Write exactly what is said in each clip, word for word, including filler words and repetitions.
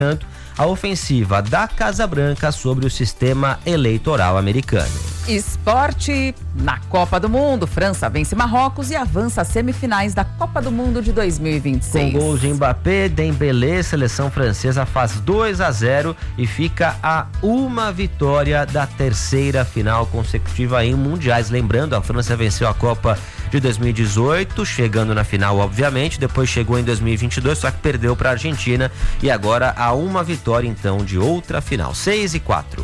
a ofensiva da Casa Branca sobre o sistema eleitoral americano. Esporte na Copa do Mundo. França vence Marrocos e avança às semifinais da Copa do Mundo de dois mil e vinte e seis. Com gols de Mbappé, Dembélé, seleção francesa faz dois a zero e fica a uma vitória da terceira final consecutiva em mundiais. Lembrando, a França venceu a Copa de dois mil e dezoito, chegando na final, obviamente, depois chegou em dois mil e vinte e dois, só que perdeu para a Argentina e agora há uma vitória então de outra final. seis e quatro.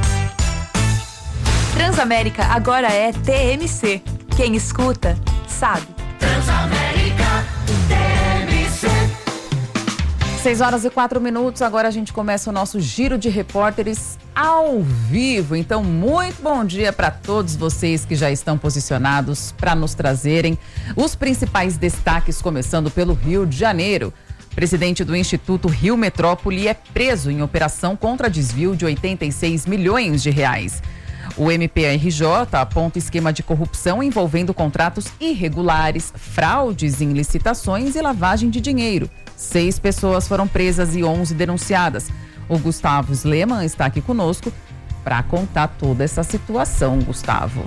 Transamérica agora é T M C. Quem escuta, sabe. Transamérica, T M C. seis horas e quatro minutos, agora a gente começa o nosso giro de repórteres ao vivo. Então, muito bom dia para todos vocês que já estão posicionados para nos trazerem os principais destaques, começando pelo Rio de Janeiro. Presidente do Instituto Rio Metrópole é preso em operação contra desvio de oitenta e seis milhões de reais. O M P R J aponta esquema de corrupção envolvendo contratos irregulares, fraudes em licitações e lavagem de dinheiro. Seis pessoas foram presas e onze denunciadas. O Gustavo Sleman está aqui conosco para contar toda essa situação, Gustavo.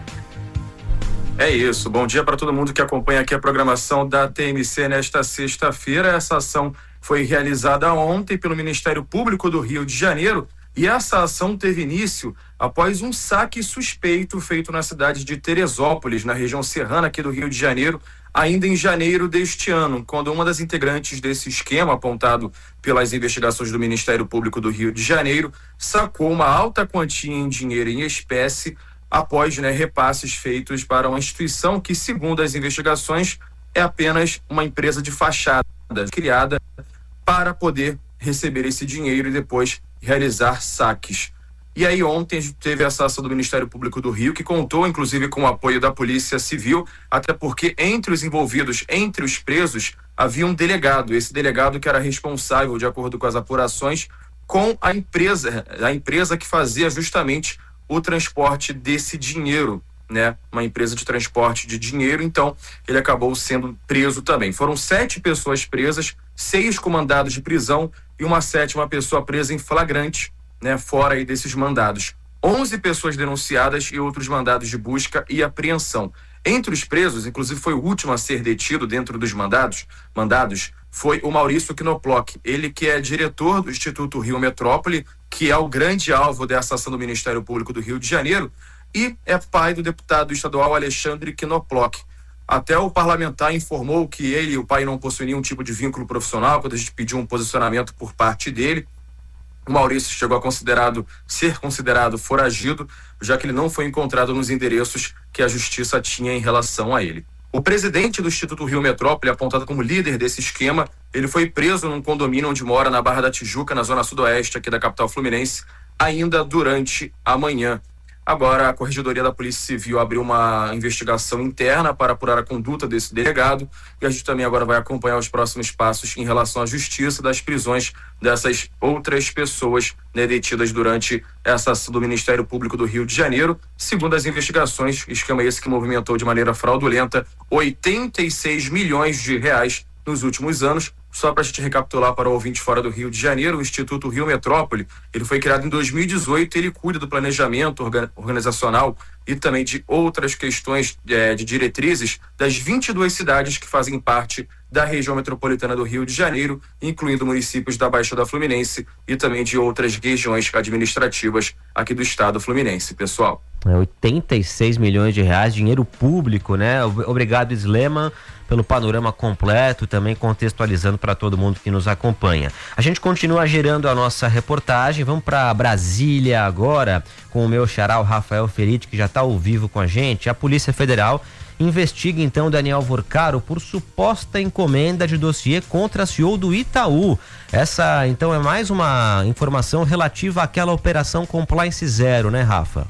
É isso, bom dia para todo mundo que acompanha aqui a programação da T M C nesta sexta-feira. Essa ação foi realizada ontem pelo Ministério Público do Rio de Janeiro e essa ação teve início após um saque suspeito feito na cidade de Teresópolis, na região serrana aqui do Rio de Janeiro, ainda em janeiro deste ano, quando uma das integrantes desse esquema apontado pelas investigações do Ministério Público do Rio de Janeiro sacou uma alta quantia em dinheiro em espécie após né, repasses feitos para uma instituição que, segundo as investigações, é apenas uma empresa de fachada criada para poder receber esse dinheiro e depois realizar saques. E aí ontem a gente teve essa ação do Ministério Público do Rio, que contou inclusive com o apoio da Polícia Civil, até porque entre os envolvidos, entre os presos, havia um delegado, esse delegado que era responsável, de acordo com as apurações, com a empresa, a empresa que fazia justamente o transporte desse dinheiro, né? Uma empresa de transporte de dinheiro, então ele acabou sendo preso também. Foram sete pessoas presas, seis com mandados de prisão e uma sétima pessoa presa em flagrante, né? Fora aí desses mandados. onze pessoas denunciadas e outros mandados de busca e apreensão. Entre os presos, inclusive foi o último a ser detido dentro dos mandados, mandados foi o Maurício Knoploch, ele que é diretor do Instituto Rio Metrópole, que é o grande alvo dessa ação do Ministério Público do Rio de Janeiro, e é pai do deputado estadual Alexandre Knoploch. Até o parlamentar informou que ele e o pai não possuem nenhum tipo de vínculo profissional, quando a gente pediu um posicionamento por parte dele. O Maurício chegou a considerado, ser considerado foragido, já que ele não foi encontrado nos endereços que a justiça tinha em relação a ele. O presidente do Instituto Rio Metrópole, apontado como líder desse esquema, ele foi preso num condomínio onde mora na Barra da Tijuca, na zona sudoeste aqui da capital fluminense, ainda durante a manhã. Agora, a Corregedoria da Polícia Civil abriu uma investigação interna para apurar a conduta desse delegado e a gente também agora vai acompanhar os próximos passos em relação à justiça das prisões dessas outras pessoas, né, detidas durante essa ação do Ministério Público do Rio de Janeiro. Segundo as investigações, esquema esse que movimentou de maneira fraudulenta oitenta e seis milhões de reais nos últimos anos. Só para a gente recapitular para o ouvinte fora do Rio de Janeiro, o Instituto Rio Metrópole, ele foi criado em dois mil e dezoito, ele cuida do planejamento organizacional e também de outras questões é, de diretrizes das vinte e duas cidades que fazem parte da região metropolitana do Rio de Janeiro, incluindo municípios da Baixada Fluminense e também de outras regiões administrativas aqui do estado fluminense, pessoal. É, oitenta e seis milhões de reais, dinheiro público, né? Obrigado, Sleman, pelo panorama completo, também contextualizando para todo mundo que nos acompanha. A gente continua gerando a nossa reportagem, vamos para Brasília agora, com o meu xará, o Rafael Feriti, que já está ao vivo com a gente. A Polícia Federal investiga então Daniel Vorcaro por suposta encomenda de dossiê contra a C E O do Itaú. Essa então é mais uma informação relativa àquela operação Compliance Zero, né, Rafa?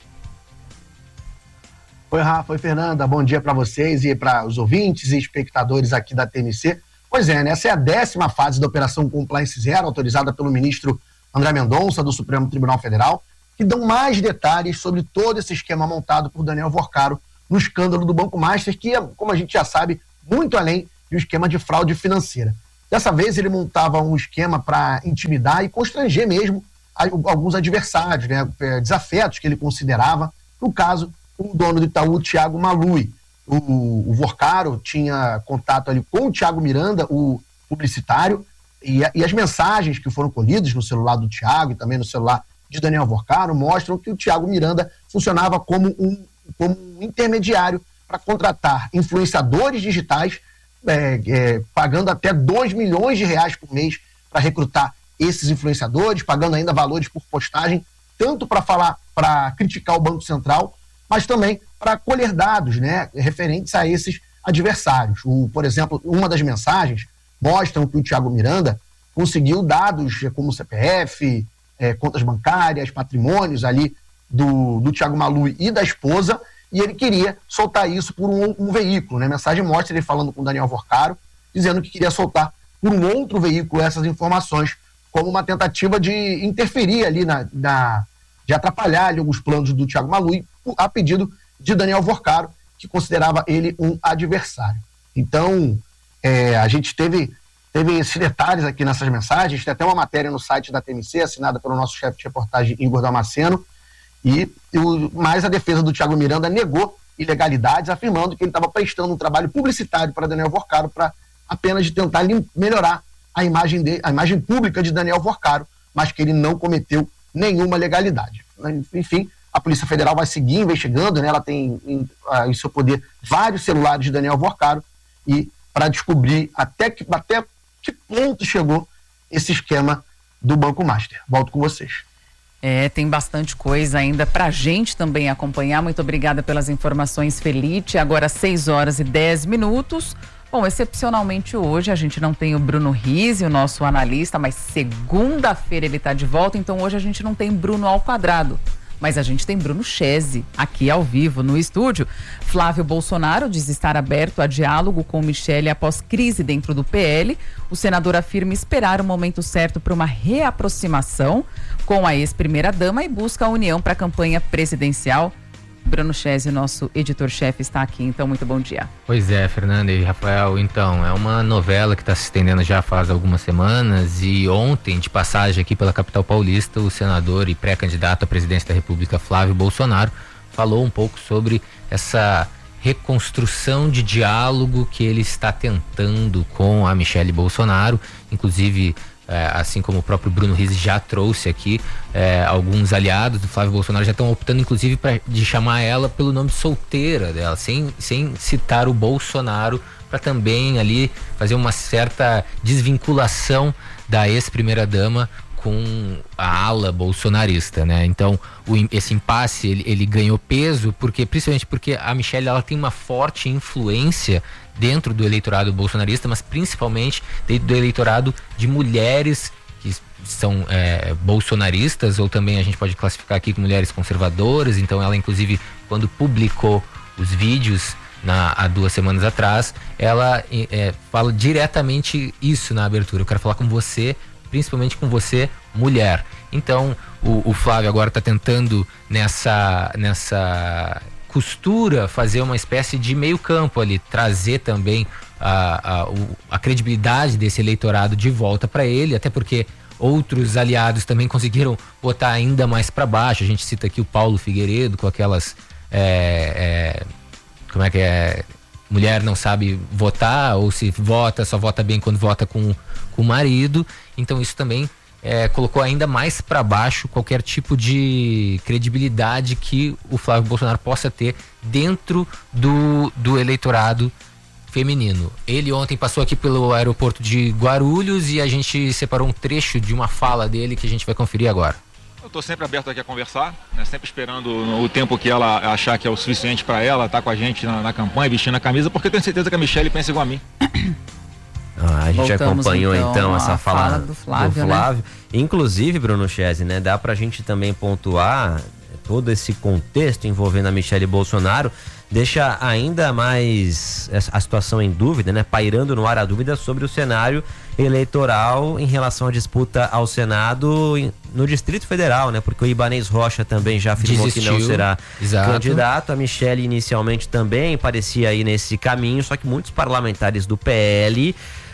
Oi, Rafa, oi, Fernanda, bom dia para vocês e para os ouvintes e espectadores aqui da T M C. Pois é, né, essa é a décima fase da Operação Compliance Zero, autorizada pelo ministro André Mendonça, do Supremo Tribunal Federal, que dão mais detalhes sobre todo esse esquema montado por Daniel Vorcaro no escândalo do Banco Master, que é, como a gente já sabe, muito além de um esquema de fraude financeira. Dessa vez ele montava um esquema para intimidar e constranger mesmo alguns adversários, né, desafetos que ele considerava. No caso, o dono do Itaú, Thiago Malui. O, o Vorcaro tinha contato ali com o Thiago Miranda, o publicitário, e, e as mensagens que foram colhidas no celular do Thiago e também no celular de Daniel Vorcaro mostram que o Thiago Miranda funcionava como um, como um intermediário para contratar influenciadores digitais, é, é, pagando até dois milhões de reais por mês para recrutar esses influenciadores, pagando ainda valores por postagem, tanto para falar, para criticar o Banco Central, mas também para colher dados, né, referentes a esses adversários. O, por exemplo, uma das mensagens mostram que o Thiago Miranda conseguiu dados como C P F, é, contas bancárias, patrimônios ali do, do Thiago Malui e da esposa, e ele queria soltar isso por um, um veículo, né? A mensagem mostra ele falando com o Daniel Vorcaro, dizendo que queria soltar por um outro veículo essas informações, como uma tentativa de interferir ali, na, na, de atrapalhar ali alguns planos do Thiago Malui, a pedido de Daniel Vorcaro, que considerava ele um adversário. Então, é, a gente teve, teve esses detalhes aqui nessas mensagens, tem até uma matéria no site da T M C, assinada pelo nosso chefe de reportagem, Igor Damasceno, e, e o, mais a defesa do Thiago Miranda negou ilegalidades, afirmando que ele estava prestando um trabalho publicitário para Daniel Vorcaro, para apenas de tentar melhorar a imagem, de, a imagem pública de Daniel Vorcaro, mas que ele não cometeu nenhuma legalidade. Enfim, a Polícia Federal vai seguir investigando, né? Ela tem em, em seu poder vários celulares de Daniel Vorcaro, e para descobrir até que, até que ponto chegou esse esquema do Banco Master. Volto com vocês. É, tem bastante coisa ainda pra gente também acompanhar. Muito obrigada pelas informações, Felite. Agora seis horas e dez minutos. Bom, excepcionalmente hoje a gente não tem o Bruno Rizzi, o nosso analista, mas segunda-feira ele está de volta, então hoje a gente não tem Bruno ao quadrado. Mas a gente tem Bruno Chese aqui ao vivo no estúdio. Flávio Bolsonaro diz estar aberto a diálogo com Michele após crise dentro do P L. O senador afirma esperar o momento certo para uma reaproximação com a ex-primeira-dama e busca a união para a campanha presidencial. Bruno Chese, nosso editor-chefe, está aqui, então muito bom dia. Pois é, Fernanda e Rafael, então, é uma novela que está se estendendo já faz algumas semanas, e ontem, de passagem aqui pela capital paulista, o senador e pré-candidato à presidência da República, Flávio Bolsonaro, falou um pouco sobre essa reconstrução de diálogo que ele está tentando com a Michele Bolsonaro, inclusive... É, assim como o próprio Bruno Rizzi já trouxe aqui, é, alguns aliados do Flávio Bolsonaro já estão optando inclusive pra, de chamar ela pelo nome solteira dela, sem, sem citar o Bolsonaro, para também ali fazer uma certa desvinculação da ex-primeira-dama com a ala bolsonarista, né? Então, o, esse impasse, ele, ele ganhou peso, porque, principalmente porque a Michele, ela tem uma forte influência dentro do eleitorado bolsonarista, mas principalmente dentro do eleitorado de mulheres que são é, bolsonaristas, ou também a gente pode classificar aqui como mulheres conservadoras. Então ela, inclusive, quando publicou os vídeos na, há duas semanas atrás, ela é, fala diretamente isso na abertura: eu quero falar com você, principalmente com você, mulher. Então o, o Flávio agora está tentando nessa nessa costura fazer uma espécie de meio campo ali, trazer também a, a, a credibilidade desse eleitorado de volta para ele, até porque outros aliados também conseguiram botar ainda mais para baixo. A gente cita aqui o Paulo Figueiredo com aquelas é, é, como é que é, mulher não sabe votar, ou se vota, só vota bem quando vota com, com o marido. Então isso também É, colocou ainda mais para baixo qualquer tipo de credibilidade que o Flávio Bolsonaro possa ter dentro do, do eleitorado feminino. Ele ontem passou aqui pelo aeroporto de Guarulhos e a gente separou um trecho de uma fala dele que a gente vai conferir agora. Eu estou sempre aberto aqui a conversar, né? Sempre esperando o tempo que ela achar que é o suficiente para ela estar tá com a gente na, na campanha, vestindo a camisa, porque eu tenho certeza que a Michele pensa igual a mim. Ah, a gente Voltamos, acompanhou então, então essa fala, fala do Flávio, do Flávio. Né? Inclusive, Bruno Chese, né, dá pra gente também pontuar todo esse contexto envolvendo a Michele Bolsonaro, deixa ainda mais a situação em dúvida, né, pairando no ar a dúvida sobre o cenário eleitoral em relação à disputa ao Senado no Distrito Federal, né, porque o Ibanez Rocha também já afirmou Desistiu. que não será Exato. candidato. A Michele inicialmente também parecia ir nesse caminho, só que muitos parlamentares do P L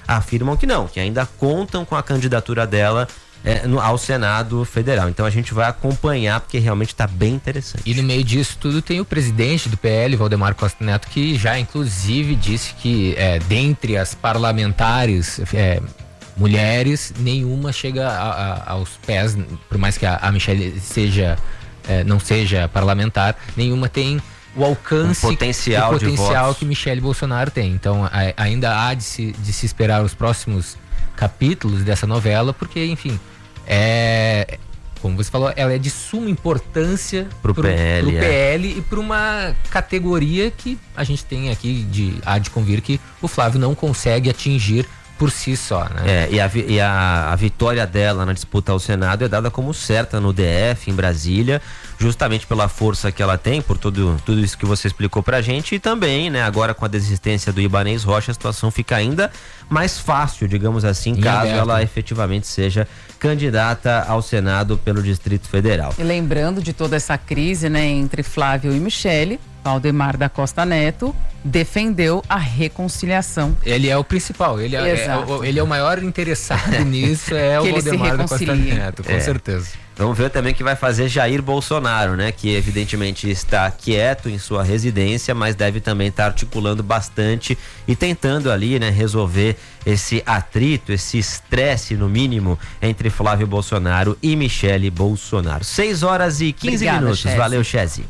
afirmam que não, que ainda contam com a candidatura dela É, no, ao Senado Federal. Então a gente vai acompanhar, porque realmente está bem interessante. E no meio disso tudo tem o presidente do P L, Valdemar Costa Neto, que já inclusive disse que é, dentre as parlamentares é, mulheres, nenhuma chega a, a, aos pés, por mais que a, a Michelle seja, é, não seja parlamentar, nenhuma tem o alcance, o potencial, o potencial de que Michelle Bolsonaro tem. Então a, ainda há de se, de se esperar os próximos capítulos dessa novela, porque enfim, é, como você falou, ela é de suma importância pro, pro P L, pro P L é. E para uma categoria que a gente tem aqui de há de convir que o Flávio não consegue atingir por si só, né? É, e, a, e a, a vitória dela na disputa ao Senado é dada como certa no D F, em Brasília, justamente pela força que ela tem, por tudo, tudo isso que você explicou pra gente, e também, né, agora com a desistência do Ibanez Rocha, a situação fica ainda mais fácil, digamos assim, em caso aberto. Ela efetivamente seja candidata ao Senado pelo Distrito Federal. E lembrando de toda essa crise, né, entre Flávio e Michelle, Valdemar da Costa Neto defendeu a reconciliação. Ele é o principal, ele é, é, o, ele é o maior interessado nisso, é o Valdemar da Costa Neto, com é. certeza. Vamos ver também o que vai fazer Jair Bolsonaro, né? Que evidentemente está quieto em sua residência, mas deve também estar articulando bastante e tentando ali, né, resolver esse atrito, esse estresse no mínimo entre Flávio Bolsonaro e Michelle Bolsonaro. seis horas e quinze Obrigada, minutos. Chese. Valeu, Chese.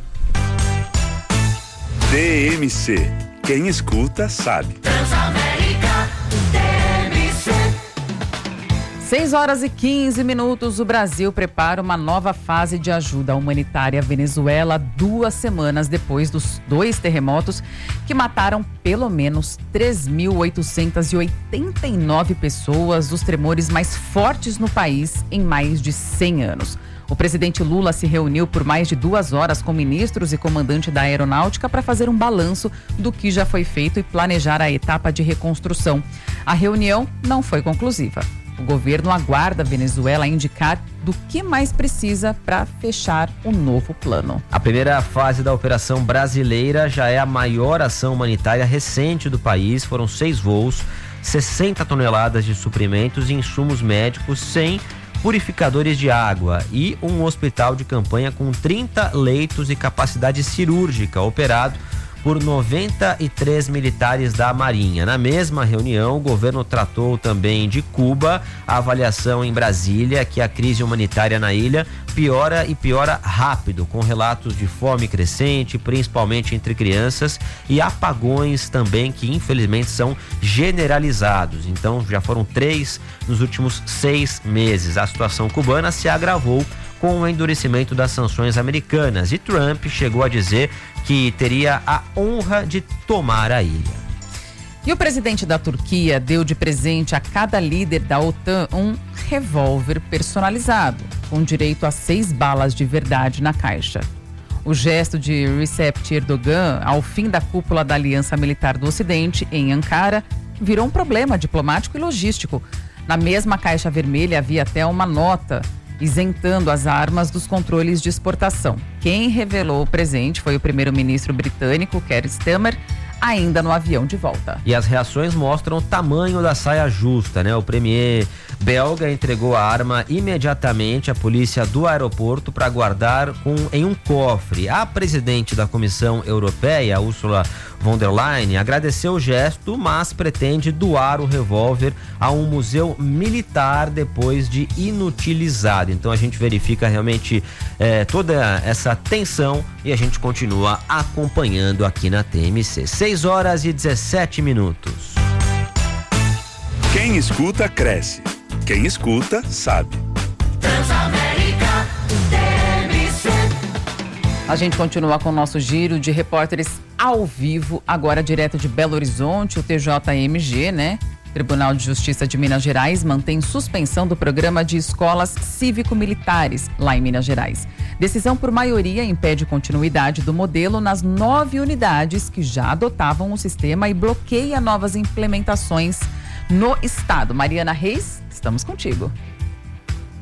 T M C. Quem escuta sabe. Transamérica T M C. seis horas e quinze minutos, o Brasil prepara uma nova fase de ajuda humanitária à Venezuela duas semanas depois dos dois terremotos que mataram pelo menos três mil oitocentas e oitenta e nove pessoas, os tremores mais fortes no país em mais de cem anos. O presidente Lula se reuniu por mais de duas horas com ministros e comandante da aeronáutica para fazer um balanço do que já foi feito e planejar a etapa de reconstrução. A reunião não foi conclusiva. O governo aguarda a Venezuela indicar do que mais precisa para fechar o novo plano. A primeira fase da operação brasileira já é a maior ação humanitária recente do país. Foram seis voos, sessenta toneladas de suprimentos e insumos médicos, sem purificadores de água e um hospital de campanha com trinta leitos e capacidade cirúrgica, operado por noventa e três militares da Marinha. Na mesma reunião, o governo tratou também de Cuba. A avaliação em Brasília é que a crise humanitária na ilha piora e piora rápido, com relatos de fome crescente, principalmente entre crianças, e apagões também que infelizmente são generalizados. Então já foram três nos últimos seis meses. A situação cubana se agravou com o endurecimento das sanções americanas, e Trump chegou a dizer que teria a honra de tomar a ilha. E o presidente da Turquia deu de presente a cada líder da OTAN um revólver personalizado, com direito a seis balas de verdade na caixa. O gesto de Recep Erdogan ao fim da cúpula da Aliança Militar do Ocidente, em Ankara, virou um problema diplomático e logístico. Na mesma caixa vermelha havia até uma nota isentando as armas dos controles de exportação. Quem revelou o presente foi o primeiro-ministro britânico, Keir Starmer, ainda no avião de volta. E as reações mostram o tamanho da saia justa, né? O premier belga entregou a arma imediatamente à polícia do aeroporto para guardar com, em um cofre. A presidente da Comissão Europeia, Ursula von der Leyen, agradeceu o gesto, mas pretende doar o revólver a um museu militar depois de inutilizado. Então a gente verifica realmente eh, toda essa tensão e a gente continua acompanhando aqui na T M C. seis horas e dezessete minutos. Quem escuta, cresce. Quem escuta, sabe. Transamérica T M C. A gente continua com o nosso giro de repórteres ao vivo, agora direto de Belo Horizonte. O T J M G, né? Tribunal de Justiça de Minas Gerais mantém suspensão do programa de escolas cívico-militares lá em Minas Gerais. Decisão por maioria impede continuidade do modelo nas nove unidades que já adotavam o sistema e bloqueia novas implementações no estado. Mariana Reis, estamos contigo.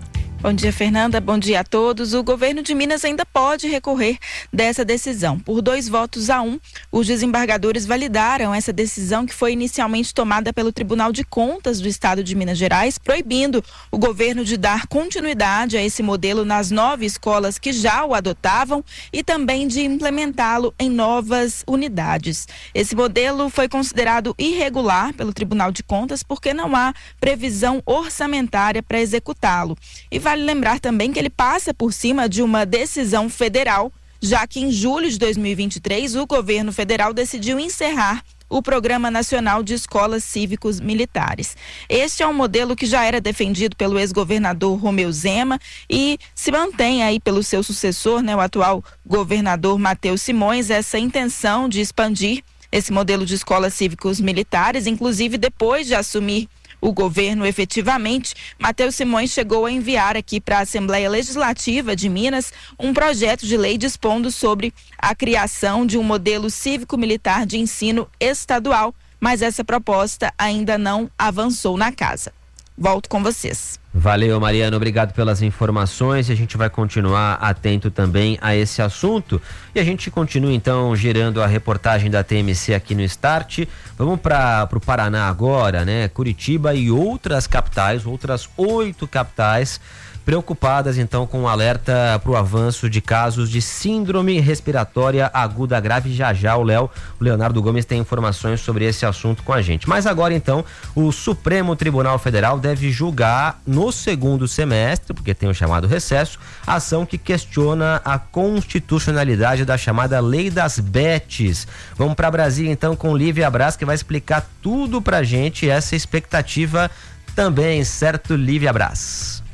Bom dia, Fernanda. Bom dia a todos. O governo de Minas ainda pode recorrer dessa decisão. Por dois votos a um, os desembargadores validaram essa decisão que foi inicialmente tomada pelo Tribunal de Contas do Estado de Minas Gerais, proibindo o governo de dar continuidade a esse modelo nas nove escolas que já o adotavam e também de implementá-lo em novas unidades. Esse modelo foi considerado irregular pelo Tribunal de Contas porque não há previsão orçamentária para executá-lo. E vai Vale lembrar também que ele passa por cima de uma decisão federal, já que em julho de dois mil e vinte e três o governo federal decidiu encerrar o Programa Nacional de Escolas Cívicos Militares. Este é um modelo que já era defendido pelo ex-governador Romeu Zema e se mantém aí pelo seu sucessor, né, o atual governador Matheus Simões, essa intenção de expandir esse modelo de escolas cívicos militares, inclusive depois de assumir o governo efetivamente. Matheus Simões chegou a enviar aqui para a Assembleia Legislativa de Minas um projeto de lei dispondo sobre a criação de um modelo cívico-militar de ensino estadual, mas essa proposta ainda não avançou na casa. Volto com vocês. Valeu, Mariana, obrigado pelas informações e a gente vai continuar atento também a esse assunto e a gente continua então gerando a reportagem da T M C aqui no Start. Vamos para o Paraná agora, né? Curitiba e outras capitais, outras oito capitais preocupadas então com um alerta para o avanço de casos de síndrome respiratória aguda grave. Já já o Léo, o Leonardo Gomes tem informações sobre esse assunto com a gente. Mas agora então o Supremo Tribunal Federal deve julgar no segundo semestre, porque tem o chamado recesso, a ação que questiona a constitucionalidade da chamada Lei das Bets. Vamos para Brasília então com Lívia Braz, que vai explicar tudo pra gente, essa expectativa também, certo, Lívia Braz?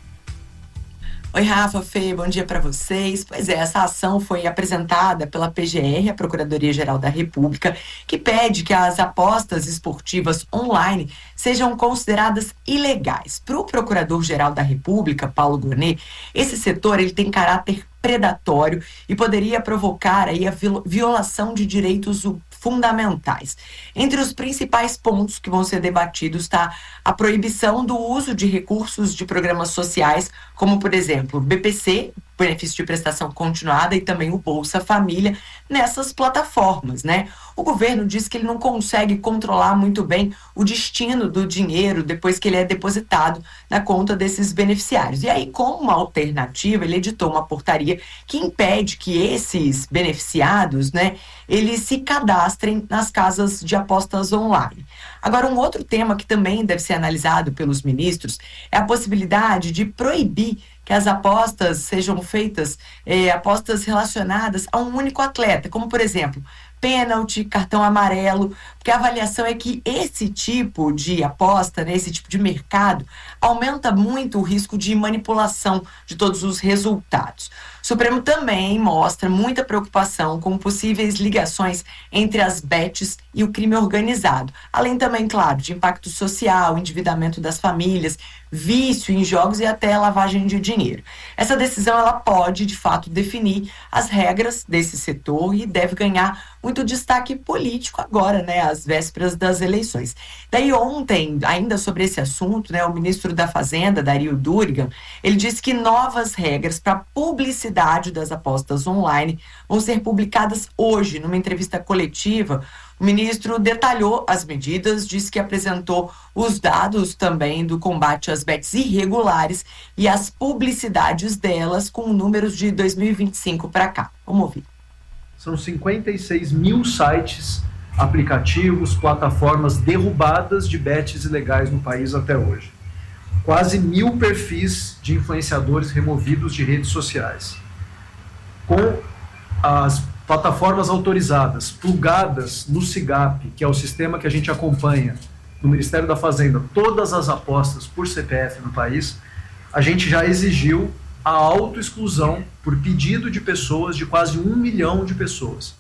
Oi, Rafa, Fê, bom dia para vocês. Pois é, essa ação foi apresentada pela P G R, a Procuradoria-Geral da República, que pede que as apostas esportivas online sejam consideradas ilegais. Para o Procurador-Geral da República, Paulo Gonet, esse setor ele tem caráter predatório e poderia provocar aí a violação de direitos fundamentais. Entre os principais pontos que vão ser debatidos está a proibição do uso de recursos de programas sociais, como, por exemplo, B P C, benefício de prestação continuada, e também o Bolsa Família, nessas plataformas, né? O governo diz que ele não consegue controlar muito bem o destino do dinheiro depois que ele é depositado na conta desses beneficiários. E aí, como uma alternativa, ele editou uma portaria que impede que esses beneficiados, né, eles se cadastrem nas casas de apostas online. Agora, um outro tema que também deve ser analisado pelos ministros é a possibilidade de proibir que as apostas sejam feitas, eh, apostas relacionadas a um único atleta, como, por exemplo, pênalti, cartão amarelo, porque a avaliação é que esse tipo de aposta, né, esse tipo de mercado, aumenta muito o risco de manipulação de todos os resultados. O Supremo também mostra muita preocupação com possíveis ligações entre as bets e o crime organizado, além também, claro, de impacto social, endividamento das famílias, vício em jogos e até lavagem de dinheiro. Essa decisão ela pode, de fato, definir as regras desse setor e deve ganhar muito destaque político agora, né, às vésperas das eleições. Daí ontem, ainda sobre esse assunto, né, o ministro da Fazenda, Dario Durigan, ele disse que novas regras para publicidade das apostas online vão ser publicadas hoje. Numa entrevista coletiva, o ministro detalhou as medidas, disse que apresentou os dados também do combate às bets irregulares e as publicidades delas com números de dois mil e vinte e cinco para cá. Vamos ouvir. São cinquenta e seis mil sites, aplicativos, plataformas derrubadas de bets ilegais no país até hoje. Quase mil perfis de influenciadores removidos de redes sociais. Com as plataformas autorizadas, plugadas no SIGAP, que é o sistema que a gente acompanha no Ministério da Fazenda, todas as apostas por C P F no país, a gente já exigiu a autoexclusão por pedido de pessoas, de quase um milhão de pessoas.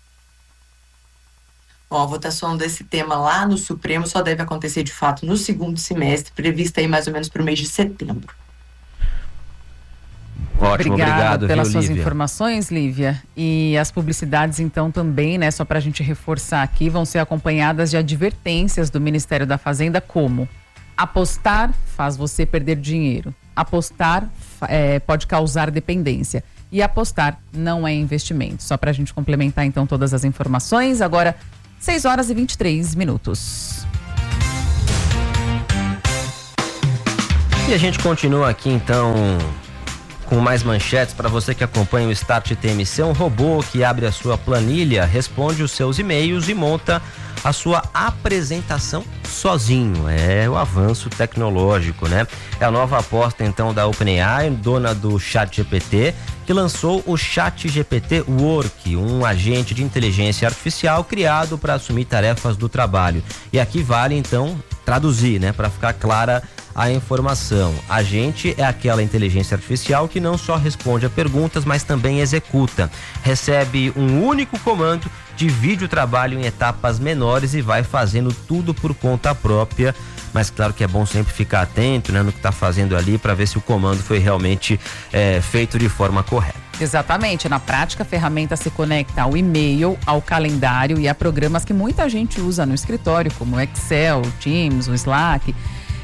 Bom, a votação desse tema lá no Supremo só deve acontecer de fato no segundo semestre, prevista aí mais ou menos para o mês de setembro. Ótimo, Obrigada obrigado, pelas viu, suas Lívia? informações, Lívia. E as publicidades, então, também, né, só para a gente reforçar aqui, vão ser acompanhadas de advertências do Ministério da Fazenda, como apostar faz você perder dinheiro. apostar é, pode causar dependência. E apostar não é investimento. Só para a gente complementar então todas as informações. Agora, seis horas e vinte e três minutos. E a gente continua aqui então com mais manchetes para você que acompanha o Start T M C. Um robô que abre a sua planilha, responde os seus e-mails e monta a sua apresentação sozinho. É o avanço tecnológico, né? É a nova aposta então da OpenAI, dona do ChatGPT, que lançou o ChatGPT Work, um agente de inteligência artificial criado para assumir tarefas do trabalho. E aqui vale então traduzir, né, para ficar clara a informação. Agente é aquela inteligência artificial que não só responde a perguntas, mas também executa. Recebe um único comando, divide o trabalho em etapas menores e vai fazendo tudo por conta própria. Mas claro que é bom sempre ficar atento, né, no que está fazendo ali para ver se o comando foi realmente é, feito de forma correta. Exatamente. Na prática, a ferramenta se conecta ao e-mail, ao calendário e a programas que muita gente usa no escritório, como o Excel, o Teams, o Slack.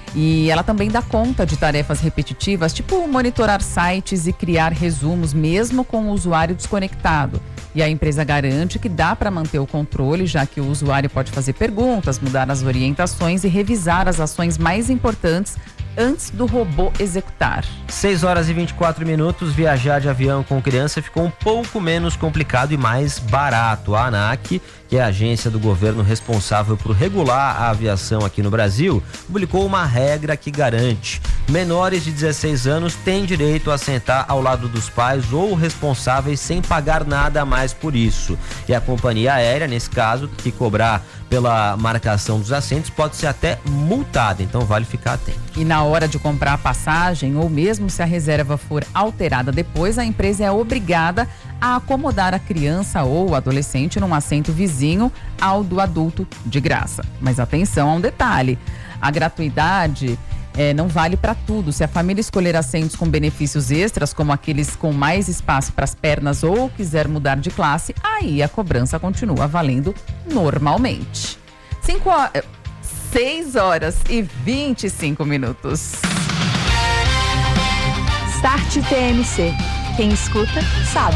E ela também dá conta de tarefas repetitivas, tipo monitorar sites e criar resumos, mesmo com o usuário desconectado. E a empresa garante que dá para manter o controle, já que o usuário pode fazer perguntas, mudar as orientações e revisar as ações mais importantes antes do robô executar. seis horas e vinte e quatro minutos, viajar de avião com criança ficou um pouco menos complicado e mais barato. A ANAC, que é a agência do governo responsável por regular a aviação aqui no Brasil, publicou uma regra que garante: menores de dezesseis anos têm direito a sentar ao lado dos pais ou responsáveis sem pagar nada a mais por isso. E a companhia aérea, nesse caso, que cobrar pela marcação dos assentos, pode ser até multada, então vale ficar atento. E na hora de comprar a passagem, ou mesmo se a reserva for alterada depois, a empresa é obrigada a acomodar a criança ou o adolescente num assento vizinho ao do adulto de graça. Mas atenção a um detalhe: a gratuidade É, não vale para tudo. Se a família escolher assentos com benefícios extras, como aqueles com mais espaço para as pernas, ou quiser mudar de classe, aí a cobrança continua valendo normalmente. Cinco horas, seis horas e vinte e cinco minutos. Start T M C. Quem escuta, sabe.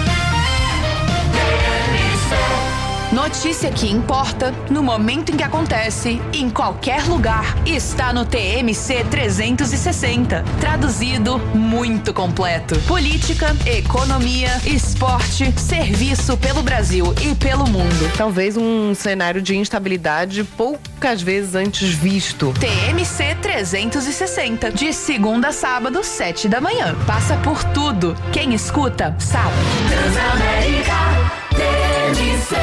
Notícia que importa, no momento em que acontece, em qualquer lugar, está no T M C trezentos e sessenta. Traduzido, muito completo. Política, economia, esporte, serviço pelo Brasil e pelo mundo. Talvez um cenário de instabilidade poucas vezes antes visto. T M C trezentos e sessenta, de segunda a sábado, sete da manhã. Passa por tudo. Quem escuta, sabe. Transamérica T M C.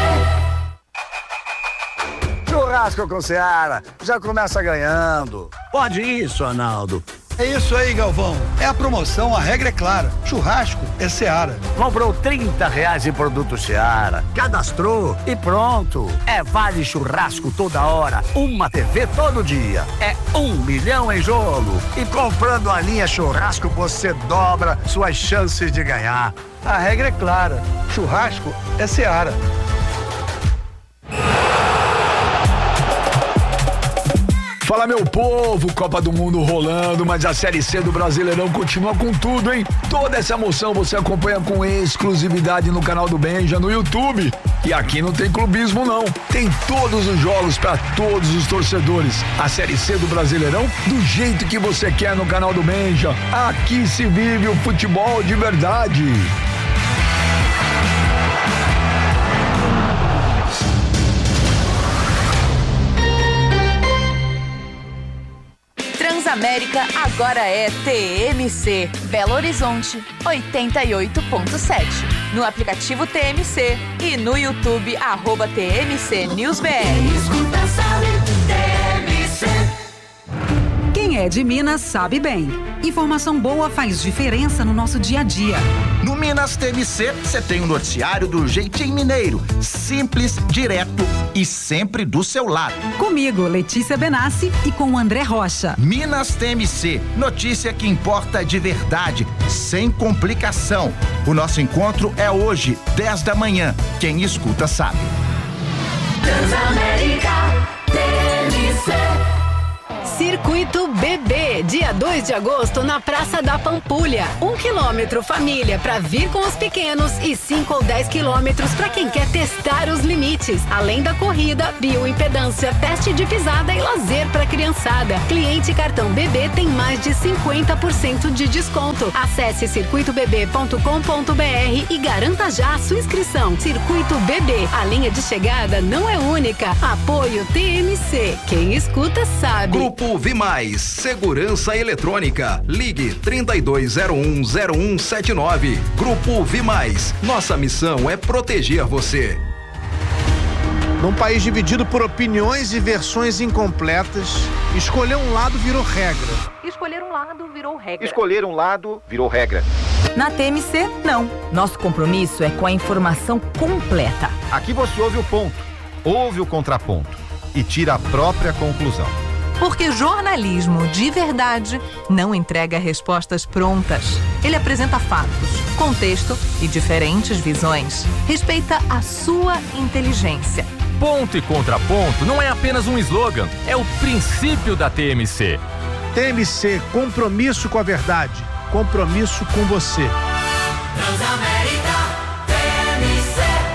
Churrasco com Seara, já começa ganhando. Pode isso, Arnaldo. É isso aí, Galvão. É a promoção, a regra é clara. Churrasco é Seara. Comprou trinta reais em produto Seara, cadastrou e pronto. É vale churrasco toda hora, uma T V todo dia. É um milhão em jogo. E comprando a linha churrasco, você dobra suas chances de ganhar. A regra é clara. Churrasco é Seara. Fala, meu povo, Copa do Mundo rolando, mas a Série C do Brasileirão continua com tudo, hein? Toda essa emoção você acompanha com exclusividade no canal do Benja no YouTube. E aqui não tem clubismo, não. Tem todos os jogos para todos os torcedores. A Série C do Brasileirão do jeito que você quer no canal do Benja. Aqui se vive o futebol de verdade. Transamérica agora é T M C. Belo Horizonte, oitenta e oito ponto sete. No aplicativo T M C e no YouTube, arroba T M C News B R. Escuta, sabe, T M C. Quem é de Minas sabe bem. Informação boa faz diferença no nosso dia a dia. No Minas T M C, você tem um noticiário do jeitinho mineiro. Simples, direto e sempre do seu lado. Comigo, Letícia Benassi, e com o André Rocha. Minas T M C, notícia que importa de verdade, sem complicação. O nosso encontro é hoje, dez da manhã. Quem escuta sabe. Transamérica T M C. Circuito Bebê, dia dois de agosto na Praça da Pampulha. Um quilômetro família para vir com os pequenos e cinco ou dez quilômetros para quem quer testar os limites. Além da corrida, bioimpedância, teste de pisada e lazer para criançada. Cliente cartão Bebê tem mais de cinquenta por cento de desconto. Acesse circuito bebê ponto com ponto br e garanta já a sua inscrição. Circuito Bebê, a linha de chegada não é única. Apoio T M C. Quem escuta sabe. Grupo Vimais, Segurança Eletrônica. Ligue trinta e dois zero um zero um sete nove. Grupo Vimais. Nossa missão é proteger você. Num país dividido por opiniões e versões incompletas, escolher um lado virou regra. Escolher um lado virou regra. Escolher um lado virou regra. Na T M C, não. Nosso compromisso é com a informação completa. Aqui você ouve o ponto, ouve o contraponto e tira a própria conclusão. Porque jornalismo de verdade não entrega respostas prontas. Ele apresenta fatos, contexto e diferentes visões. Respeita a sua inteligência. Ponto e contraponto não é apenas um slogan, é o princípio da T M C. T M C, compromisso com a verdade, compromisso com você. Transamérica T M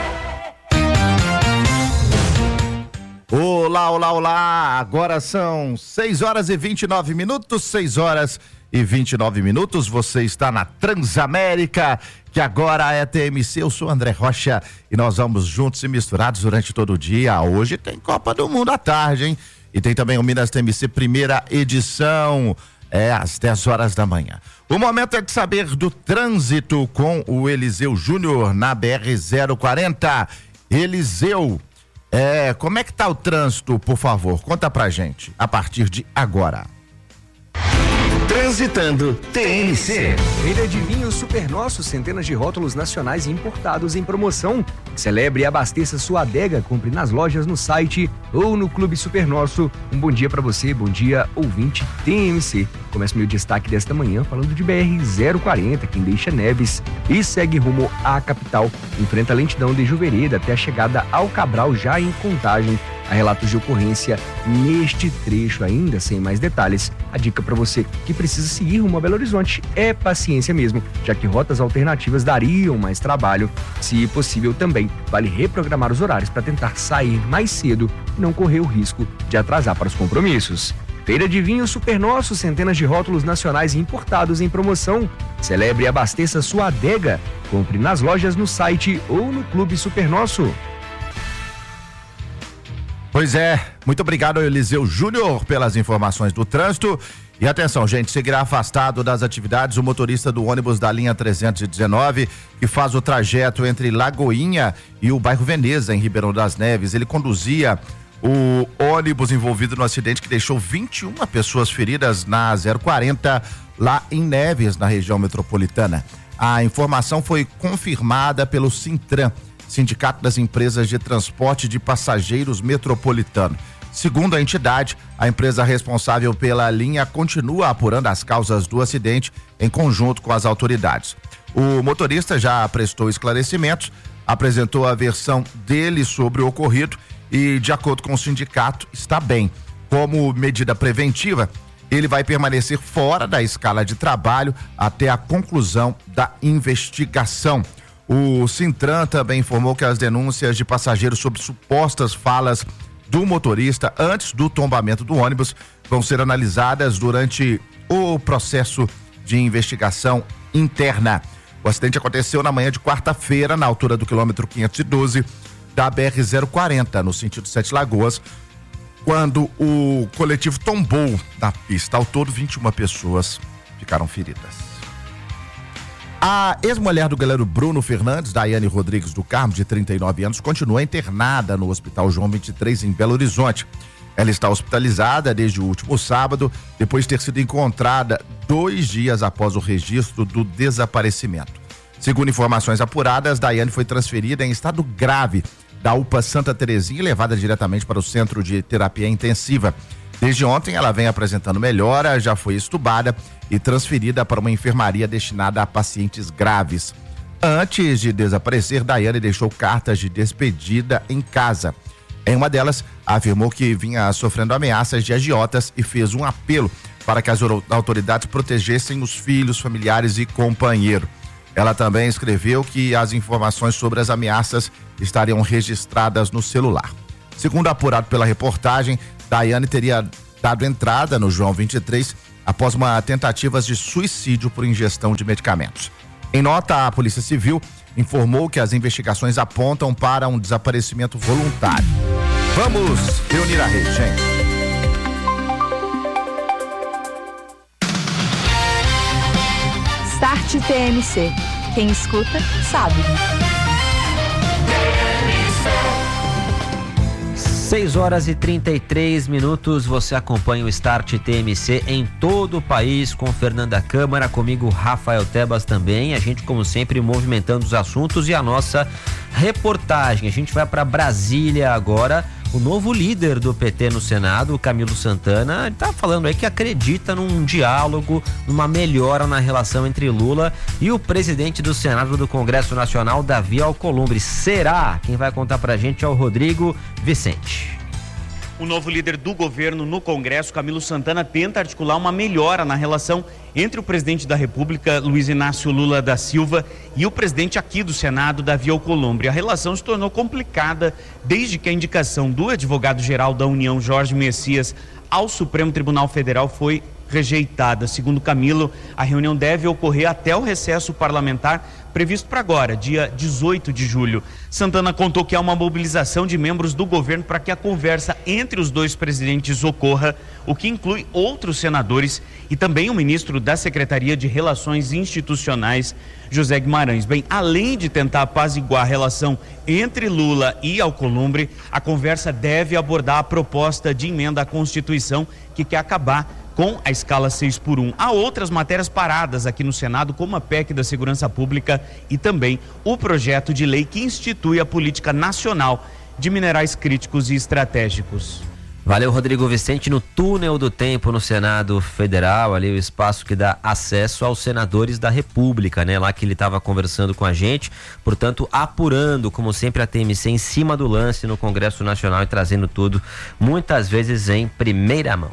C. Olá, olá, olá! Agora são seis horas e vinte e nove minutos, seis horas e vinte e nove minutos. Você está na Transamérica, que agora é T M C. Eu sou André Rocha e nós vamos juntos e misturados durante todo o dia. Hoje tem Copa do Mundo à tarde, hein? E tem também o Minas T M C primeira edição, é às dez horas da manhã. O momento é de saber do trânsito com o Eliseu Júnior na B R zero quarenta. Eliseu, é, como é que tá o trânsito, por favor? Conta pra gente, a partir de agora. Transitando T M C. Feira de Vinho Super Nosso, centenas de rótulos nacionais e importados em promoção. Celebre e abasteça sua adega, compre nas lojas, no site ou no Clube Super Nosso. Um bom dia pra você, bom dia ouvinte T M C. Começa meu destaque desta manhã falando de B R zero quarenta, quem deixa Neves e segue rumo à capital. Enfrenta a lentidão de Juvereda até a chegada ao Cabral, já em Contagem. Há relatos de ocorrência neste trecho ainda, sem mais detalhes. A dica para você que precisa seguir rumo a Belo Horizonte é paciência mesmo, já que rotas alternativas dariam mais trabalho. Se possível também, vale reprogramar os horários para tentar sair mais cedo e não correr o risco de atrasar para os compromissos. Feira de Vinho Super Nosso, centenas de rótulos nacionais e importados em promoção. Celebre e abasteça sua adega. Compre nas lojas, no site ou no Clube Super Nosso. Pois é, muito obrigado ao Eliseu Júnior pelas informações do trânsito. E atenção, gente, seguirá afastado das atividades o motorista do ônibus da linha trezentos e dezenove, que faz o trajeto entre Lagoinha e o bairro Veneza, em Ribeirão das Neves. Ele conduzia o ônibus envolvido no acidente que deixou vinte e uma pessoas feridas na zero quarenta, lá em Neves, na região metropolitana. A informação foi confirmada pelo Sintran, Sindicato das Empresas de Transporte de Passageiros Metropolitano. Segundo a entidade, a empresa responsável pela linha continua apurando as causas do acidente em conjunto com as autoridades. O motorista já prestou esclarecimentos, apresentou a versão dele sobre o ocorrido e, de acordo com o sindicato, está bem. Como medida preventiva, ele vai permanecer fora da escala de trabalho até a conclusão da investigação. O Sintran também informou que as denúncias de passageiros sobre supostas falas do motorista antes do tombamento do ônibus vão ser analisadas durante o processo de investigação interna. O acidente aconteceu na manhã de quarta-feira, na altura do quilômetro quinhentos e doze da B R zero quarenta, no sentido Sete Lagoas, quando o coletivo tombou na pista. Ao todo, vinte e uma pessoas ficaram feridas. A ex-mulher do goleiro Bruno Fernandes, Daiane Rodrigues do Carmo, de trinta e nove anos, continua internada no Hospital João vinte e três, em Belo Horizonte. Ela está hospitalizada desde o último sábado, depois de ter sido encontrada dois dias após o registro do desaparecimento. Segundo informações apuradas, Daiane foi transferida em estado grave da U P A Santa Terezinha e levada diretamente para o Centro de Terapia Intensiva. Desde ontem ela vem apresentando melhora, já foi estubada e transferida para uma enfermaria destinada a pacientes graves. Antes de desaparecer, Daiane deixou cartas de despedida em casa. Em uma delas, afirmou que vinha sofrendo ameaças de agiotas e fez um apelo para que as autoridades protegessem os filhos, familiares e companheiro. Ela também escreveu que as informações sobre as ameaças estariam registradas no celular. Segundo apurado pela reportagem, Daiane teria dado entrada no João vinte e três após uma tentativa de suicídio por ingestão de medicamentos. Em nota, a Polícia Civil informou que as investigações apontam para um desaparecimento voluntário. Vamos reunir a rede, gente. Start T M C. Quem escuta, sabe. seis horas e trinta e três minutos, você acompanha o Start T M C em todo o país com Fernanda Câmara, comigo Rafael Tebas também, a gente como sempre movimentando os assuntos e a nossa reportagem. A gente vai para Brasília agora. O novo líder do P T no Senado, Camilo Santana, está falando aí que acredita num diálogo, numa melhora na relação entre Lula e o presidente do Senado do Congresso Nacional, Davi Alcolumbre. Será? Quem vai contar pra gente é o Rodrigo Vicente. O novo líder do governo no Congresso, Camilo Santana, tenta articular uma melhora na relação entre o presidente da República, Luiz Inácio Lula da Silva, e o presidente aqui do Senado, Davi Alcolumbre. A relação se tornou complicada desde que a indicação do advogado-geral da União, Jorge Messias, ao Supremo Tribunal Federal foi rejeitada. Segundo Camilo, a reunião deve ocorrer até o recesso parlamentar previsto para agora, dia dezoito de julho. Santana contou que há uma mobilização de membros do governo para que a conversa entre os dois presidentes ocorra, o que inclui outros senadores e também o ministro da Secretaria de Relações Institucionais, José Guimarães. Bem, além de tentar apaziguar a relação entre Lula e Alcolumbre, a conversa deve abordar a proposta de emenda à Constituição que quer acabar com a escala seis por um. Há outras matérias paradas aqui no Senado, como a P E C da Segurança Pública e também o projeto de lei que institui a política nacional de minerais críticos e estratégicos. Valeu, Rodrigo Vicente. No túnel do tempo no Senado Federal, ali o espaço que dá acesso aos senadores da República, né? Lá que ele estava conversando com a gente, portanto, apurando, como sempre, a T M C em cima do lance no Congresso Nacional e trazendo tudo, muitas vezes, em primeira mão.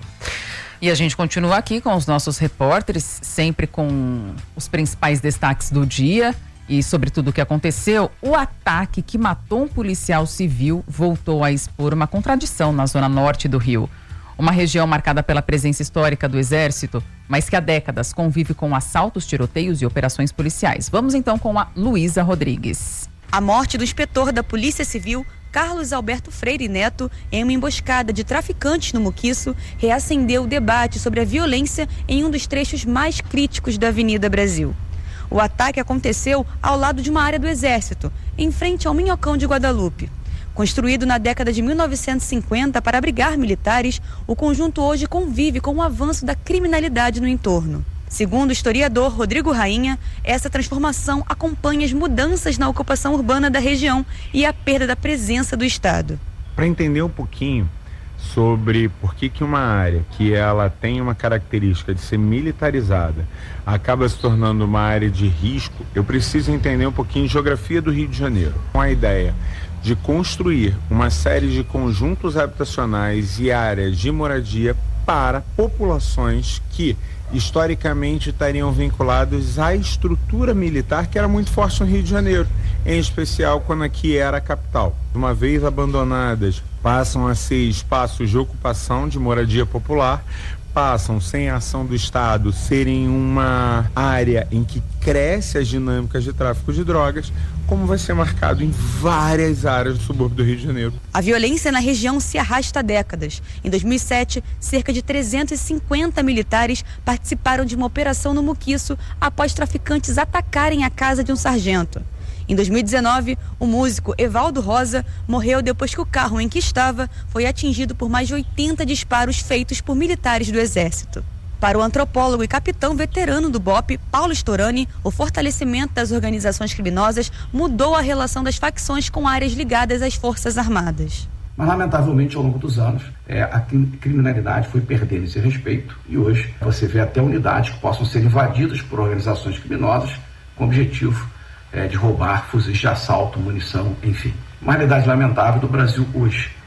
E a gente continua aqui com os nossos repórteres, sempre com os principais destaques do dia e sobre tudo o que aconteceu. O ataque que matou um policial civil voltou a expor uma contradição na zona norte do Rio. Uma região marcada pela presença histórica do Exército, mas que há décadas convive com assaltos, tiroteios e operações policiais. Vamos então com a Luísa Rodrigues. A morte do inspetor da Polícia Civil, Carlos Alberto Freire Neto, em uma emboscada de traficantes no Muquiço, reacendeu o debate sobre a violência em um dos trechos mais críticos da Avenida Brasil. O ataque aconteceu ao lado de uma área do Exército, em frente ao Minhocão de Guadalupe. Construído na década de mil novecentos e cinquenta para abrigar militares, o conjunto hoje convive com o avanço da criminalidade no entorno. Segundo o historiador Rodrigo Rainha, essa transformação acompanha as mudanças na ocupação urbana da região e a perda da presença do Estado. Para entender um pouquinho sobre por que que uma área que ela tem uma característica de ser militarizada acaba se tornando uma área de risco, eu preciso entender um pouquinho de geografia do Rio de Janeiro. Com a ideia de construir uma série de conjuntos habitacionais e áreas de moradia para populações que historicamente estariam vinculados à estrutura militar que era muito forte no Rio de Janeiro, em especial quando aqui era a capital. Uma vez abandonadas, passam a ser espaços de ocupação de moradia popular, passam, sem a ação do Estado, serem uma área em que cresce as dinâmicas de tráfico de drogas, como vai ser marcado em várias áreas do subúrbio do Rio de Janeiro. A violência na região se arrasta há décadas. Em dois mil e sete, cerca de trezentos e cinquenta militares participaram de uma operação no Muquiço após traficantes atacarem a casa de um sargento. Em dois mil e dezenove, o músico Evaldo Rosa morreu depois que o carro em que estava foi atingido por mais de oitenta disparos feitos por militares do Exército. Para o antropólogo e capitão veterano do B O P, Paulo Storani, o fortalecimento das organizações criminosas mudou a relação das facções com áreas ligadas às Forças Armadas. Mas, lamentavelmente, ao longo dos anos, é, a criminalidade foi perdendo esse respeito e hoje você vê até unidades que possam ser invadidas por organizações criminosas com o objetivo é, de roubar fuzis de assalto, munição, enfim. Uma realidade lamentável do Brasil hoje,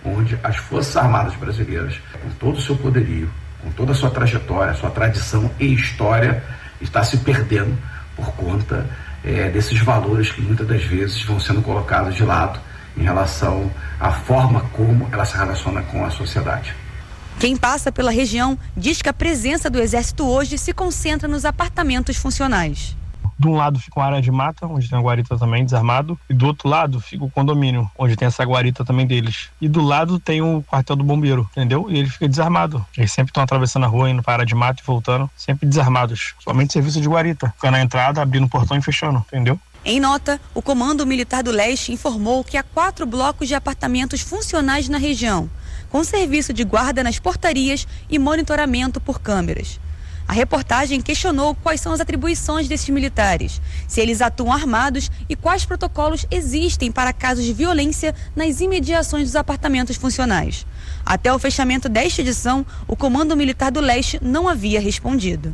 onde as Forças Armadas brasileiras, com todo o seu poderio, com toda a sua trajetória, sua tradição e história, está se perdendo por conta é, desses valores que muitas das vezes vão sendo colocados de lado em relação à forma como ela se relaciona com a sociedade. Quem passa pela região diz que a presença do Exército hoje se concentra nos apartamentos funcionais. De um lado fica uma área de mata, onde tem uma guarita também desarmado, e do outro lado fica o condomínio, onde tem essa guarita também deles. E do lado tem o quartel do bombeiro, entendeu? E ele fica desarmado. Eles sempre estão atravessando a rua, indo para a área de mata e voltando, sempre desarmados. Somente serviço de guarita, ficando na entrada, abrindo o portão e fechando, entendeu? Em nota, o Comando Militar do Leste informou que há quatro blocos de apartamentos funcionais na região, com serviço de guarda nas portarias e monitoramento por câmeras. A reportagem questionou quais são as atribuições desses militares, se eles atuam armados e quais protocolos existem para casos de violência nas imediações dos apartamentos funcionais. Até o fechamento desta edição, o Comando Militar do Leste não havia respondido.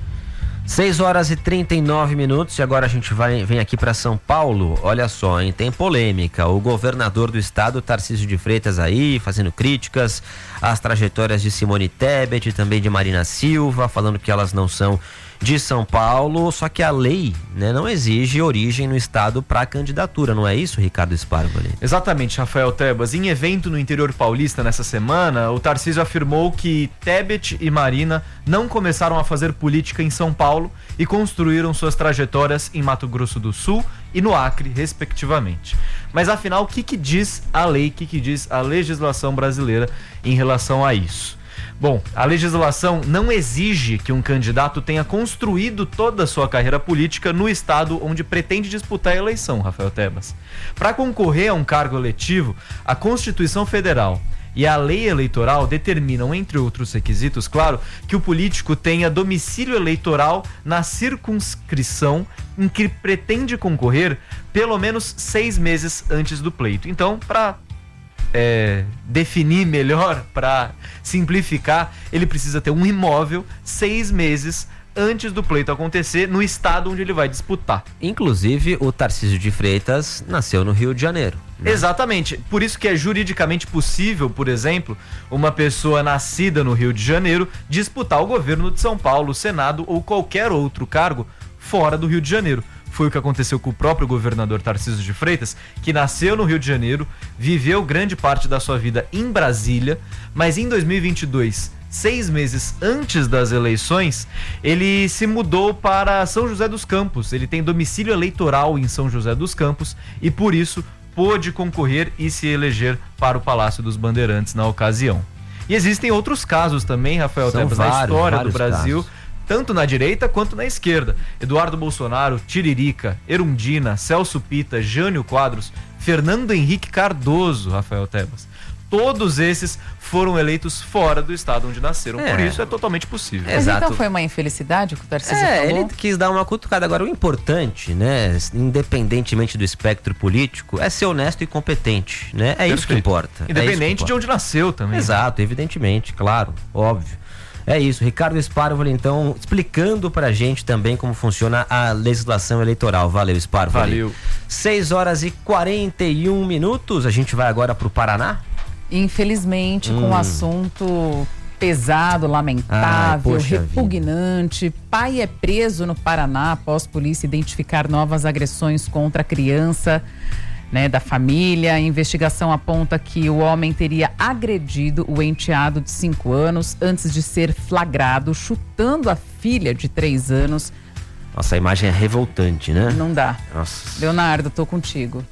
seis horas e trinta e nove minutos e agora a gente vai, vem aqui para São Paulo. Olha só, hein, tem polêmica. O governador do estado, Tarcísio de Freitas, aí fazendo críticas às trajetórias de Simone Tebet e também de Marina Silva, falando que elas não são de São Paulo, só que a lei, né, não exige origem no estado para candidatura, não é isso, Ricardo Sparvoli? Exatamente, Rafael Tebas. Em evento no interior paulista nessa semana, o Tarcísio afirmou que Tebet e Marina não começaram a fazer política em São Paulo e construíram suas trajetórias em Mato Grosso do Sul e no Acre, respectivamente. Mas afinal, o que que diz a lei, o que que diz a legislação brasileira em relação a isso? Bom, a legislação não exige que um candidato tenha construído toda a sua carreira política no estado onde pretende disputar a eleição, Rafael Tebas. Para concorrer a um cargo eletivo, a Constituição Federal e a lei eleitoral determinam, entre outros requisitos, claro, que o político tenha domicílio eleitoral na circunscrição em que pretende concorrer pelo menos seis meses antes do pleito. Então, para É, definir melhor, para simplificar, ele precisa ter um imóvel seis meses antes do pleito acontecer no estado onde ele vai disputar. Inclusive, o Tarcísio de Freitas nasceu no Rio de Janeiro, né? Exatamente, por isso que é juridicamente possível, por exemplo, uma pessoa nascida no Rio de Janeiro disputar o governo de São Paulo, o Senado ou qualquer outro cargo fora do Rio de Janeiro. Foi o que aconteceu com o próprio governador Tarcísio de Freitas, que nasceu no Rio de Janeiro, viveu grande parte da sua vida em Brasília, mas em dois mil e vinte e dois, seis meses antes das eleições, ele se mudou para São José dos Campos. Ele tem domicílio eleitoral em São José dos Campos e, por isso, pôde concorrer e se eleger para o Palácio dos Bandeirantes na ocasião. E existem outros casos também, Rafael Tebas, na história do Brasil, casos. Tanto na direita quanto na esquerda. Eduardo Bolsonaro, Tiririca, Erundina, Celso Pitta, Jânio Quadros, Fernando Henrique Cardoso, Rafael Tebas. Todos esses foram eleitos fora do estado onde nasceram. É. Por isso é totalmente possível. Mas Exato. Então foi uma infelicidade que o Tarcísio é, falou? Ele quis dar uma cutucada. Agora, o importante, né, independentemente do espectro político, é ser honesto e competente, né? É Perfeito. Isso que importa. Independente é que importa. De onde nasceu também. Exato, evidentemente, claro, óbvio. É isso, Ricardo Sparvoli, então, explicando pra gente também como funciona a legislação eleitoral. Valeu, Sparvoli. Valeu. seis horas e quarenta e um minutos, a gente vai agora pro Paraná? Infelizmente, hum. com um assunto pesado, lamentável, Ai, repugnante. Vida. Pai é preso no Paraná após polícia identificar novas agressões contra a criança, né, da família. A investigação aponta que o homem teria agredido o enteado de cinco anos antes de ser flagrado chutando a filha de três anos. Nossa, a imagem é revoltante, né? Não dá. Nossa. Leonardo, tô contigo.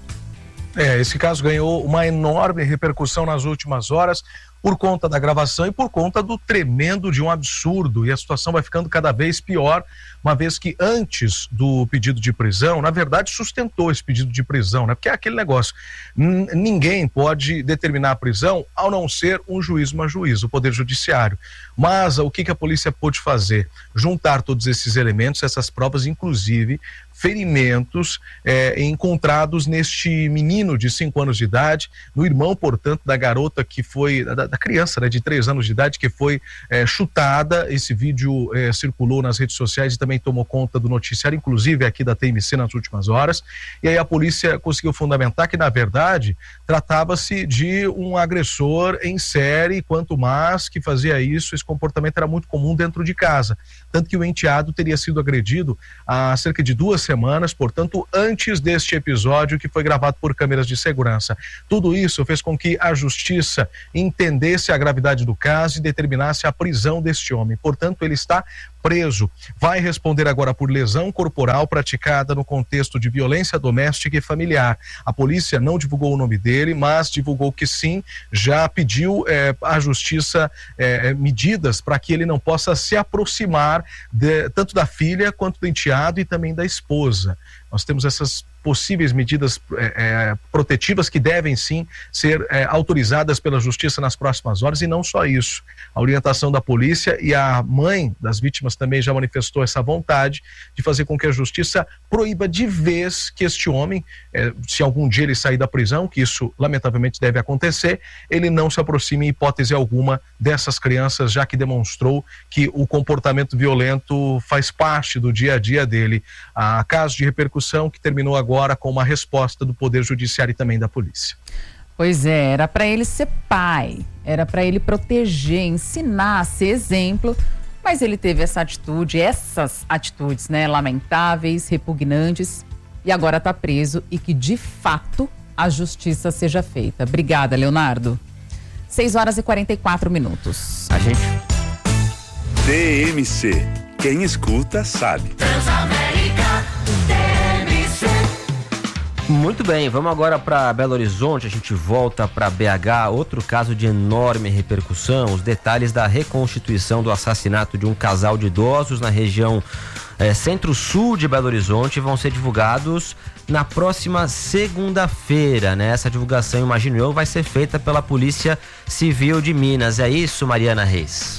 É, esse caso ganhou uma enorme repercussão nas últimas horas por conta da gravação e por conta do tremendo de um absurdo, e a situação vai ficando cada vez pior, uma vez que antes do pedido de prisão, na verdade sustentou esse pedido de prisão, né? Porque é aquele negócio, n- ninguém pode determinar a prisão ao não ser um juiz, uma juíza, o Poder Judiciário. Mas o que que a polícia pôde fazer? Juntar todos esses elementos, essas provas, inclusive ferimentos é, encontrados neste menino de cinco anos de idade, no irmão, portanto, da garota que foi, da, da criança, né, de três anos de idade, que foi é, chutada. Esse vídeo é, circulou nas redes sociais e também tomou conta do noticiário, inclusive aqui da T M C nas últimas horas. E aí a polícia conseguiu fundamentar que, na verdade, tratava-se de um agressor em série, quanto mais que fazia isso, esse comportamento era muito comum dentro de casa. Tanto que o enteado teria sido agredido há cerca de duas semanas, portanto, antes deste episódio que foi gravado por câmeras de segurança. Tudo isso fez com que a justiça entendesse a gravidade do caso e determinasse a prisão deste homem. Portanto, ele está preso. Vai responder agora por lesão corporal praticada no contexto de violência doméstica e familiar. A polícia não divulgou o nome dele, mas divulgou que sim, já pediu eh, à justiça eh, medidas para que ele não possa se aproximar de, tanto da filha quanto do enteado e também da esposa. Nós temos essas possíveis medidas é, é, protetivas que devem sim ser é, autorizadas pela justiça nas próximas horas, e não só isso. A orientação da polícia, e a mãe das vítimas também já manifestou essa vontade de fazer com que a justiça proíba de vez que este homem, é, se algum dia ele sair da prisão, que isso lamentavelmente deve acontecer, ele não se aproxime em hipótese alguma dessas crianças, já que demonstrou que o comportamento violento faz parte do dia a dia dele. Há casos de repercussão que terminou agora agora com uma resposta do Poder Judiciário e também da polícia. Pois é, era para ele ser pai, era para ele proteger, ensinar, ser exemplo, mas ele teve essa atitude, essas atitudes, né, lamentáveis, repugnantes, e agora está preso, e que de fato a justiça seja feita. Obrigada, Leonardo. seis horas e quarenta e quatro minutos. A gente... T M C. Quem escuta sabe. Transamérica, T M C. Muito bem, vamos agora para Belo Horizonte. A gente volta para B H, outro caso de enorme repercussão. Os detalhes da reconstituição do assassinato de um casal de idosos na região é, centro-sul de Belo Horizonte vão ser divulgados na próxima segunda-feira, né? Essa divulgação, imagino eu, vai ser feita pela Polícia Civil de Minas. É isso, Mariana Reis?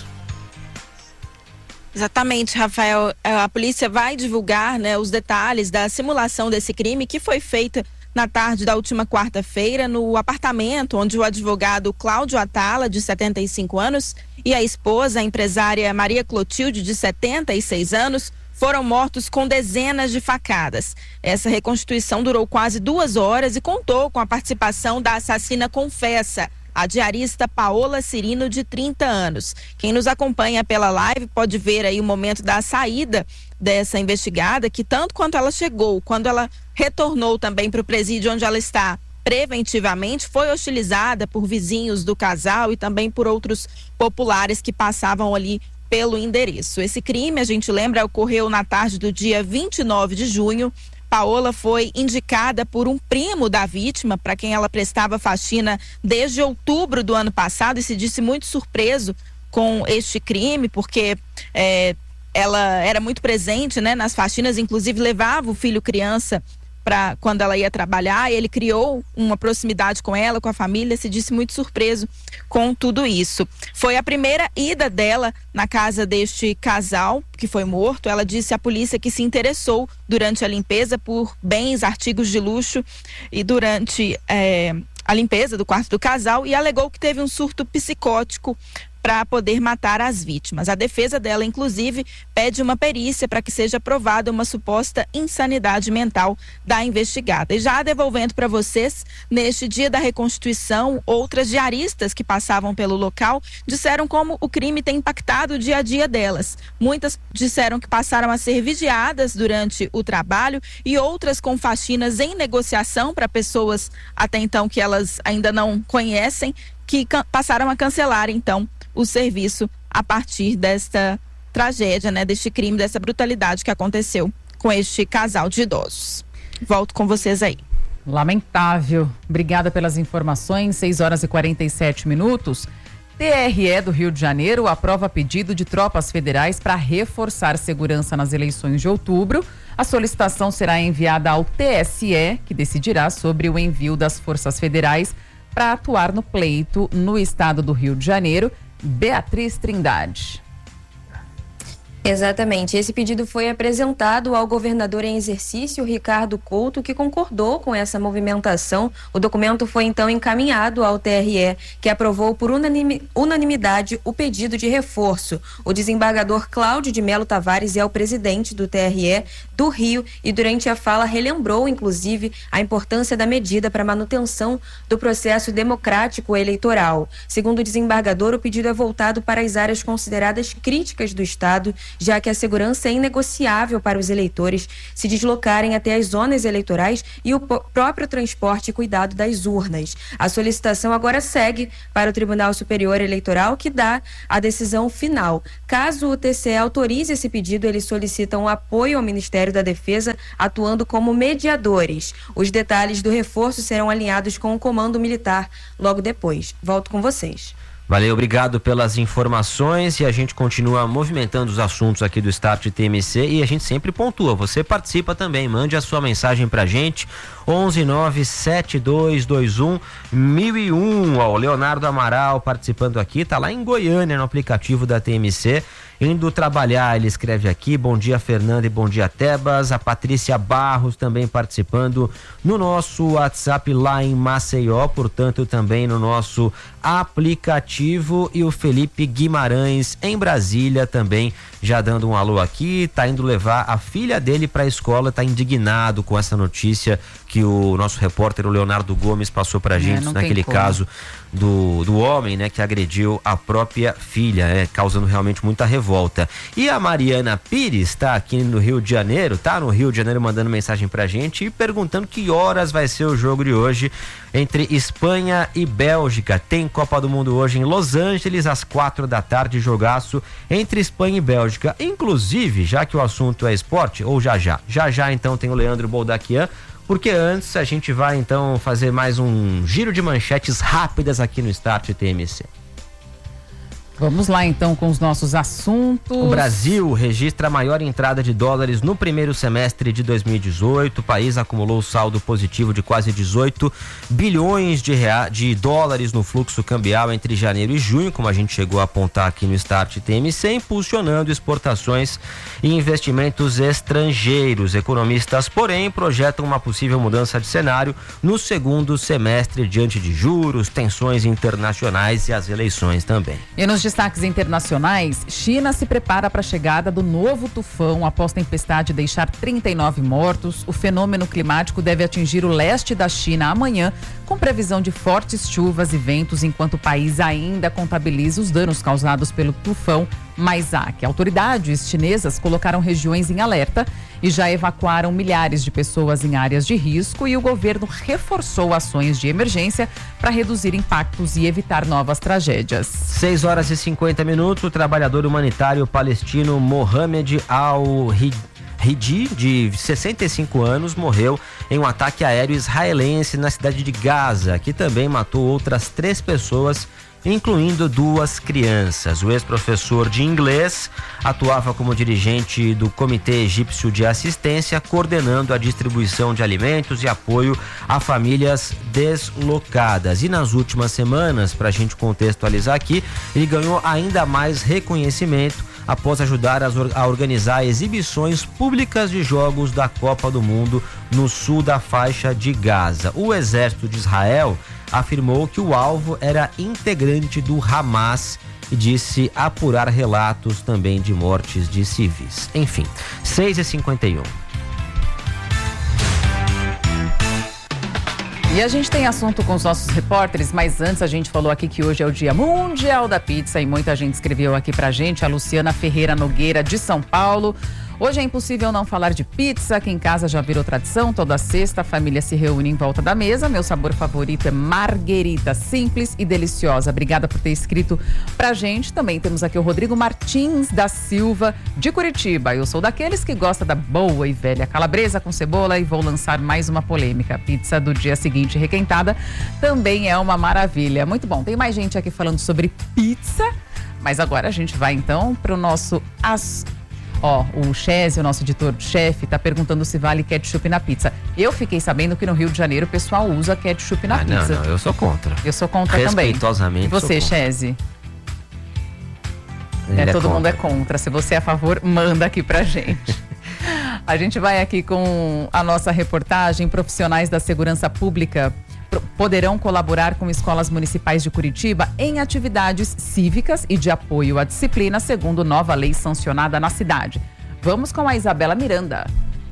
Exatamente, Rafael. A polícia vai divulgar, né, os detalhes da simulação desse crime que foi feita na tarde da última quarta-feira no apartamento onde o advogado Cláudio Atala, de setenta e cinco anos, e a esposa, a empresária Maria Clotilde, de setenta e seis anos, foram mortos com dezenas de facadas. Essa reconstituição durou quase duas horas e contou com a participação da assassina confessa, a diarista Paola Cirino, de trinta anos. Quem nos acompanha pela live pode ver aí o momento da saída dessa investigada, que tanto quanto ela chegou, quando ela retornou também para o presídio onde ela está preventivamente, foi hostilizada por vizinhos do casal e também por outros populares que passavam ali pelo endereço. Esse crime, a gente lembra, ocorreu na tarde do dia vinte e nove de junho. Paola foi indicada por um primo da vítima, para quem ela prestava faxina desde outubro do ano passado, e se disse muito surpreso com este crime, porque é, ela era muito presente, né, nas faxinas, inclusive levava o filho criança para quando ela ia trabalhar, e ele criou uma proximidade com ela, com a família, se disse muito surpreso com tudo isso. Foi a primeira ida dela na casa deste casal que foi morto. Ela disse à polícia que se interessou durante a limpeza por bens, artigos de luxo e durante é, a limpeza do quarto do casal, e alegou que teve um surto psicótico para poder matar as vítimas. A defesa dela, inclusive, pede uma perícia para que seja provada uma suposta insanidade mental da investigada. E já devolvendo para vocês, neste dia da reconstituição, outras diaristas que passavam pelo local disseram como o crime tem impactado o dia a dia delas. Muitas disseram que passaram a ser vigiadas durante o trabalho, e outras com faxinas em negociação para pessoas até então que elas ainda não conhecem, que passaram a cancelar então o serviço a partir desta tragédia, né, deste crime, dessa brutalidade que aconteceu com este casal de idosos. Volto com vocês aí. Lamentável. Obrigada pelas informações. seis horas e quarenta e sete minutos. T R E do Rio de Janeiro aprova pedido de tropas federais para reforçar segurança nas eleições de outubro. A solicitação será enviada ao T S E, que decidirá sobre o envio das forças federais para atuar no pleito no estado do Rio de Janeiro. Beatriz Trindade. Exatamente. Esse pedido foi apresentado ao governador em exercício, Ricardo Couto, que concordou com essa movimentação. O documento foi então encaminhado ao T R E, que aprovou por unanimi- unanimidade o pedido de reforço. O desembargador Cláudio de Melo Tavares é o presidente do T R E do Rio e durante a fala relembrou, inclusive, a importância da medida para a manutenção do processo democrático eleitoral. Segundo o desembargador, o pedido é voltado para as áreas consideradas críticas do Estado, já que a segurança é inegociável para os eleitores se deslocarem até as zonas eleitorais e o próprio transporte e cuidado das urnas. A solicitação agora segue para o Tribunal Superior Eleitoral, que dá a decisão final. Caso o T C E autorize esse pedido, eles solicitam apoio ao Ministério da Defesa, atuando como mediadores. Os detalhes do reforço serão alinhados com o Comando Militar logo depois. Volto com vocês. Valeu, obrigado pelas informações e a gente continua movimentando os assuntos aqui do Start T M C e a gente sempre pontua, você participa também, mande a sua mensagem pra gente, onze nove sete dois dois um mil e um, ó, o Leonardo Amaral participando aqui, tá lá em Goiânia no aplicativo da T M C, indo trabalhar, ele escreve aqui, bom dia Fernanda e bom dia Tebas, a Patrícia Barros também participando no nosso WhatsApp lá em Maceió, portanto também no nosso aplicativo, e o Felipe Guimarães em Brasília também já dando um alô aqui, tá indo levar a filha dele para a escola, tá indignado com essa notícia que o nosso repórter, o Leonardo Gomes, passou pra gente, é, naquele caso do, do homem, né, que agrediu a própria filha, né, causando realmente muita revolta. E a Mariana Pires tá aqui no Rio de Janeiro, tá no Rio de Janeiro mandando mensagem pra gente e perguntando que horas vai ser o jogo de hoje entre Espanha e Bélgica. Tem Copa do Mundo hoje em Los Angeles, às quatro da tarde, jogaço entre Espanha e Bélgica. Inclusive, já que o assunto é esporte, ou já já, já já então tem o Leandro Boldaquian, porque antes a gente vai então fazer mais um giro de manchetes rápidas aqui no Start T M C. Vamos lá então com os nossos assuntos. O Brasil registra a maior entrada de dólares no primeiro semestre de dois mil e dezoito. O país acumulou saldo positivo de quase dezoito bilhões de, rea... de dólares no fluxo cambial entre janeiro e junho, como a gente chegou a apontar aqui no Start T M C, impulsionando exportações e investimentos estrangeiros. Economistas, porém, projetam uma possível mudança de cenário no segundo semestre diante de juros, tensões internacionais e as eleições também. E nos destaques internacionais, China se prepara para a chegada do novo tufão após tempestade deixar trinta e nove mortos. O fenômeno climático deve atingir o leste da China amanhã, com previsão de fortes chuvas e ventos, enquanto o país ainda contabiliza os danos causados pelo tufão Maisak. Autoridades chinesas colocaram regiões em alerta e já evacuaram milhares de pessoas em áreas de risco, e o governo reforçou ações de emergência para reduzir impactos e evitar novas tragédias. seis horas e cinquenta minutos, o trabalhador humanitário palestino Mohamed Al-Hidi, de sessenta e cinco anos, morreu em um ataque aéreo israelense na cidade de Gaza, que também matou outras três pessoas, incluindo duas crianças. O ex-professor de inglês atuava como dirigente do Comitê Egípcio de Assistência, coordenando a distribuição de alimentos e apoio a famílias deslocadas. E nas últimas semanas, para a gente contextualizar aqui, ele ganhou ainda mais reconhecimento após ajudar a organizar exibições públicas de jogos da Copa do Mundo no sul da faixa de Gaza. O exército de Israel afirmou que o alvo era integrante do Hamas e disse apurar relatos também de mortes de civis. Enfim, seis e cinquenta e um. E a gente tem assunto com os nossos repórteres, mas antes a gente falou aqui que hoje é o Dia Mundial da Pizza e muita gente escreveu aqui pra gente, a Luciana Ferreira Nogueira de São Paulo. Hoje é impossível não falar de pizza, que em casa já virou tradição. Toda sexta a família se reúne em volta da mesa. Meu sabor favorito é marguerita, simples e deliciosa. Obrigada por ter escrito pra gente. Também temos aqui o Rodrigo Martins da Silva, de Curitiba. Eu sou daqueles que gosta da boa e velha calabresa com cebola e vou lançar mais uma polêmica. A pizza do dia seguinte requentada também é uma maravilha. Muito bom, tem mais gente aqui falando sobre pizza, mas agora a gente vai então pro nosso... As... Ó, o Chese, o nosso editor-chefe, tá perguntando se vale ketchup na pizza. Eu fiquei sabendo que no Rio de Janeiro o pessoal usa ketchup na ah, pizza. Não, não, eu sou contra. Eu sou contra também. Respeitosamente. E você, sou Chese? É, Ele é todo contra. mundo é contra. Se você é a favor, manda aqui pra gente. A gente vai aqui com a nossa reportagem. Profissionais da segurança pública pro- poderão colaborar com escolas municipais de Curitiba em atividades cívicas e de apoio à disciplina, segundo nova lei sancionada na cidade. Vamos com a Isabela Miranda.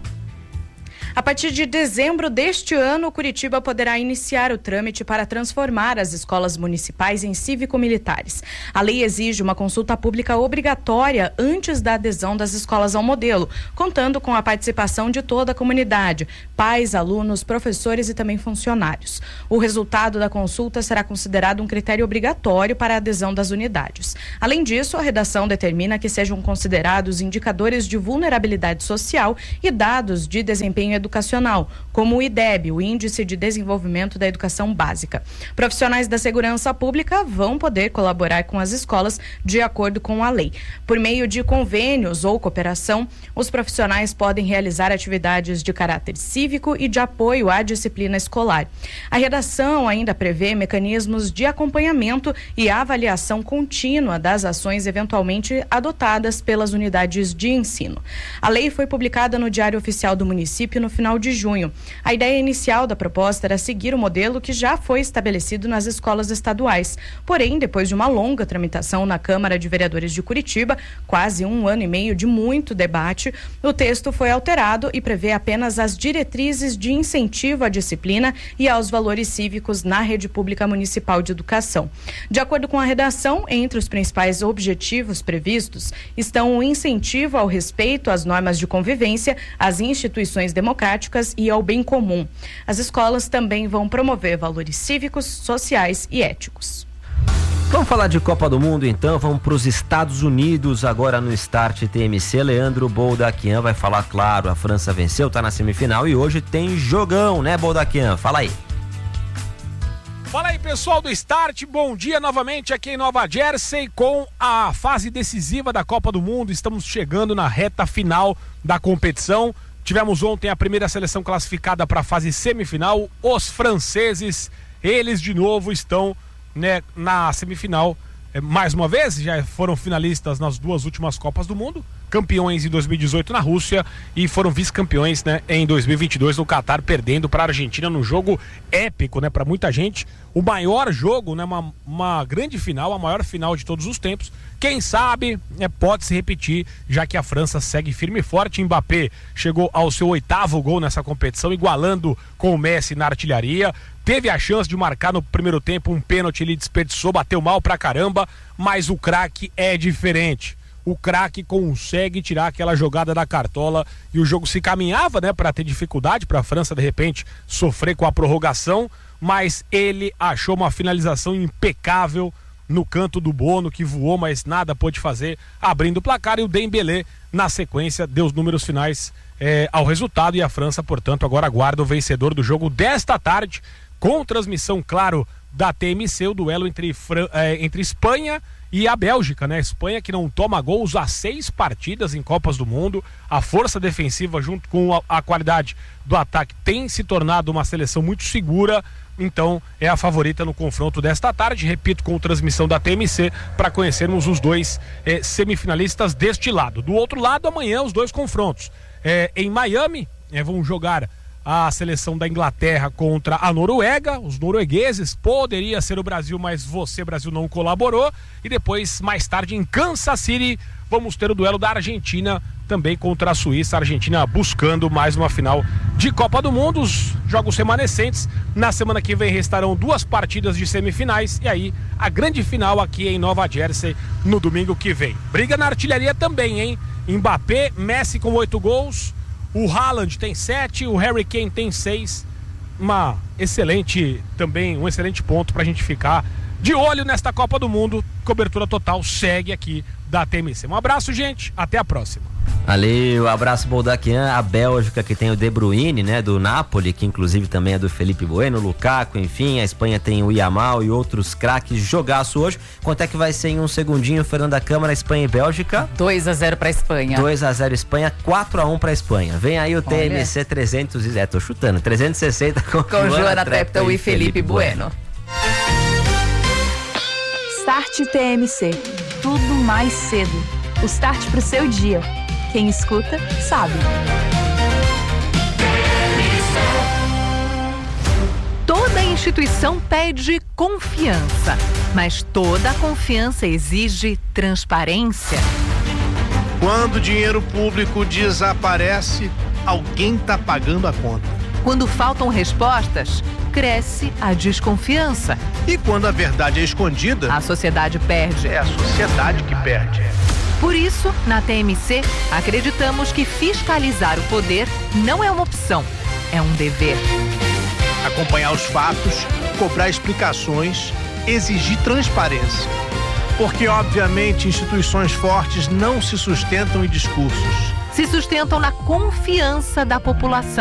A partir de dezembro deste ano, Curitiba poderá iniciar o trâmite para transformar as escolas municipais em cívico-militares. A lei exige uma consulta pública obrigatória antes da adesão das escolas ao modelo, contando com a participação de toda a comunidade, pais, alunos, professores e também funcionários. O resultado da consulta será considerado um critério obrigatório para a adesão das unidades. Além disso, a redação determina que sejam considerados indicadores de vulnerabilidade social e dados de desempenho educacional, como o I D E B, o Índice de Desenvolvimento da Educação Básica. Profissionais da segurança pública vão poder colaborar com as escolas de acordo com a lei. Por meio de convênios ou cooperação, os profissionais podem realizar atividades de caráter cívico e de apoio à disciplina escolar. A redação ainda prevê mecanismos de acompanhamento e avaliação contínua das ações eventualmente adotadas pelas unidades de ensino. A lei foi publicada no Diário Oficial do Município no final de junho. A ideia inicial da proposta era seguir o modelo que já foi estabelecido nas escolas estaduais. Porém, depois de uma longa tramitação na Câmara de Vereadores de Curitiba, quase um ano e meio de muito debate, o texto foi alterado e prevê apenas as diretrizes de incentivo à disciplina e aos valores cívicos na rede pública municipal de educação. De acordo com a redação, entre os principais objetivos previstos estão o incentivo ao respeito às normas de convivência, às instituições democráticas e ao bem comum. As escolas também vão promover valores cívicos, sociais e éticos. Vamos falar de Copa do Mundo então, vamos para os Estados Unidos agora no Start T M C. Leandro Boldaquian vai falar, claro, a França venceu, tá na semifinal e hoje tem jogão, né, Boldaquian? Fala aí. Fala aí, pessoal do Start, bom dia novamente aqui em Nova Jersey com a fase decisiva da Copa do Mundo. Estamos chegando na reta final da competição. Tivemos ontem a primeira seleção classificada para a fase semifinal, os franceses, eles de novo estão, né, na semifinal, é, mais uma vez, já foram finalistas nas duas últimas Copas do Mundo, campeões em dois mil e dezoito na Rússia e foram vice-campeões, né, em dois mil e vinte e dois no Catar, perdendo para a Argentina num jogo épico, né, para muita gente, o maior jogo, né, uma, uma grande final, a maior final de todos os tempos. Quem sabe, né, pode se repetir, já que a França segue firme e forte. Mbappé chegou ao seu oitavo gol nessa competição, igualando com o Messi na artilharia. Teve a chance de marcar no primeiro tempo um pênalti, ele desperdiçou, bateu mal pra caramba, mas o craque é diferente. O craque consegue tirar aquela jogada da cartola e o jogo se caminhava, né, para ter dificuldade para a França de repente sofrer com a prorrogação, mas ele achou uma finalização impecável no canto do Bono, que voou, mas nada pôde fazer, abrindo o placar, e o Dembélé, na sequência, deu os números finais eh, ao resultado, e a França, portanto, agora aguarda o vencedor do jogo desta tarde, com transmissão, claro, da T M C, o duelo entre, Fran- eh, entre Espanha e a Bélgica, né? Espanha que não toma gols há seis partidas em Copas do Mundo, a força defensiva junto com a, a qualidade do ataque tem se tornado uma seleção muito segura, então é a favorita no confronto desta tarde, repito, com transmissão da T M C, para conhecermos os dois eh, semifinalistas deste lado. Do outro lado, amanhã os dois confrontos. Eh, em Miami, eh, vão jogar a seleção da Inglaterra contra a Noruega, os noruegueses, poderia ser o Brasil, mas você, Brasil, não colaborou, e depois, mais tarde, em Kansas City, vamos ter o duelo da Argentina, também contra a Suíça, a Argentina buscando mais uma final de Copa do Mundo. Os jogos remanescentes, na semana que vem restarão duas partidas de semifinais, e aí a grande final aqui em Nova Jersey, no domingo que vem. Briga na artilharia também, hein? Mbappé, Messi com oito gols, o Haaland tem sete, o Harry Kane tem seis. Uma excelente, também um excelente ponto pra gente ficar de olho nesta Copa do Mundo. Cobertura total segue aqui da T M C. Um abraço, gente, até a próxima. Valeu, abraço Boldaquian. A Bélgica, que tem o De Bruyne, né, do Napoli, que inclusive também é do Felipe Bueno, Lukaku, enfim. A Espanha tem o Yamal e outros craques. Jogaço hoje. Quanto é que vai ser em um segundinho, Fernanda Câmara, Espanha e Bélgica? dois a zero pra Espanha. dois a zero Espanha, quatro a um pra Espanha. Vem aí o T M C trezentos e... É, tô chutando. trezentos e sessenta com, com Joana Treptow e Felipe Bueno. Start T M C. tudo mais cedo. O start pro seu dia. Quem escuta, sabe. Toda instituição pede confiança, mas toda confiança exige transparência. Quando o dinheiro público desaparece, alguém está pagando a conta. Quando faltam respostas, cresce a desconfiança. E quando a verdade é escondida, a sociedade perde. É a sociedade que perde. Por isso, na T M C, acreditamos que fiscalizar o poder não é uma opção, é um dever. Acompanhar os fatos, cobrar explicações, exigir transparência. Porque, obviamente, instituições fortes não se sustentam em discursos. Se sustentam na confiança da população.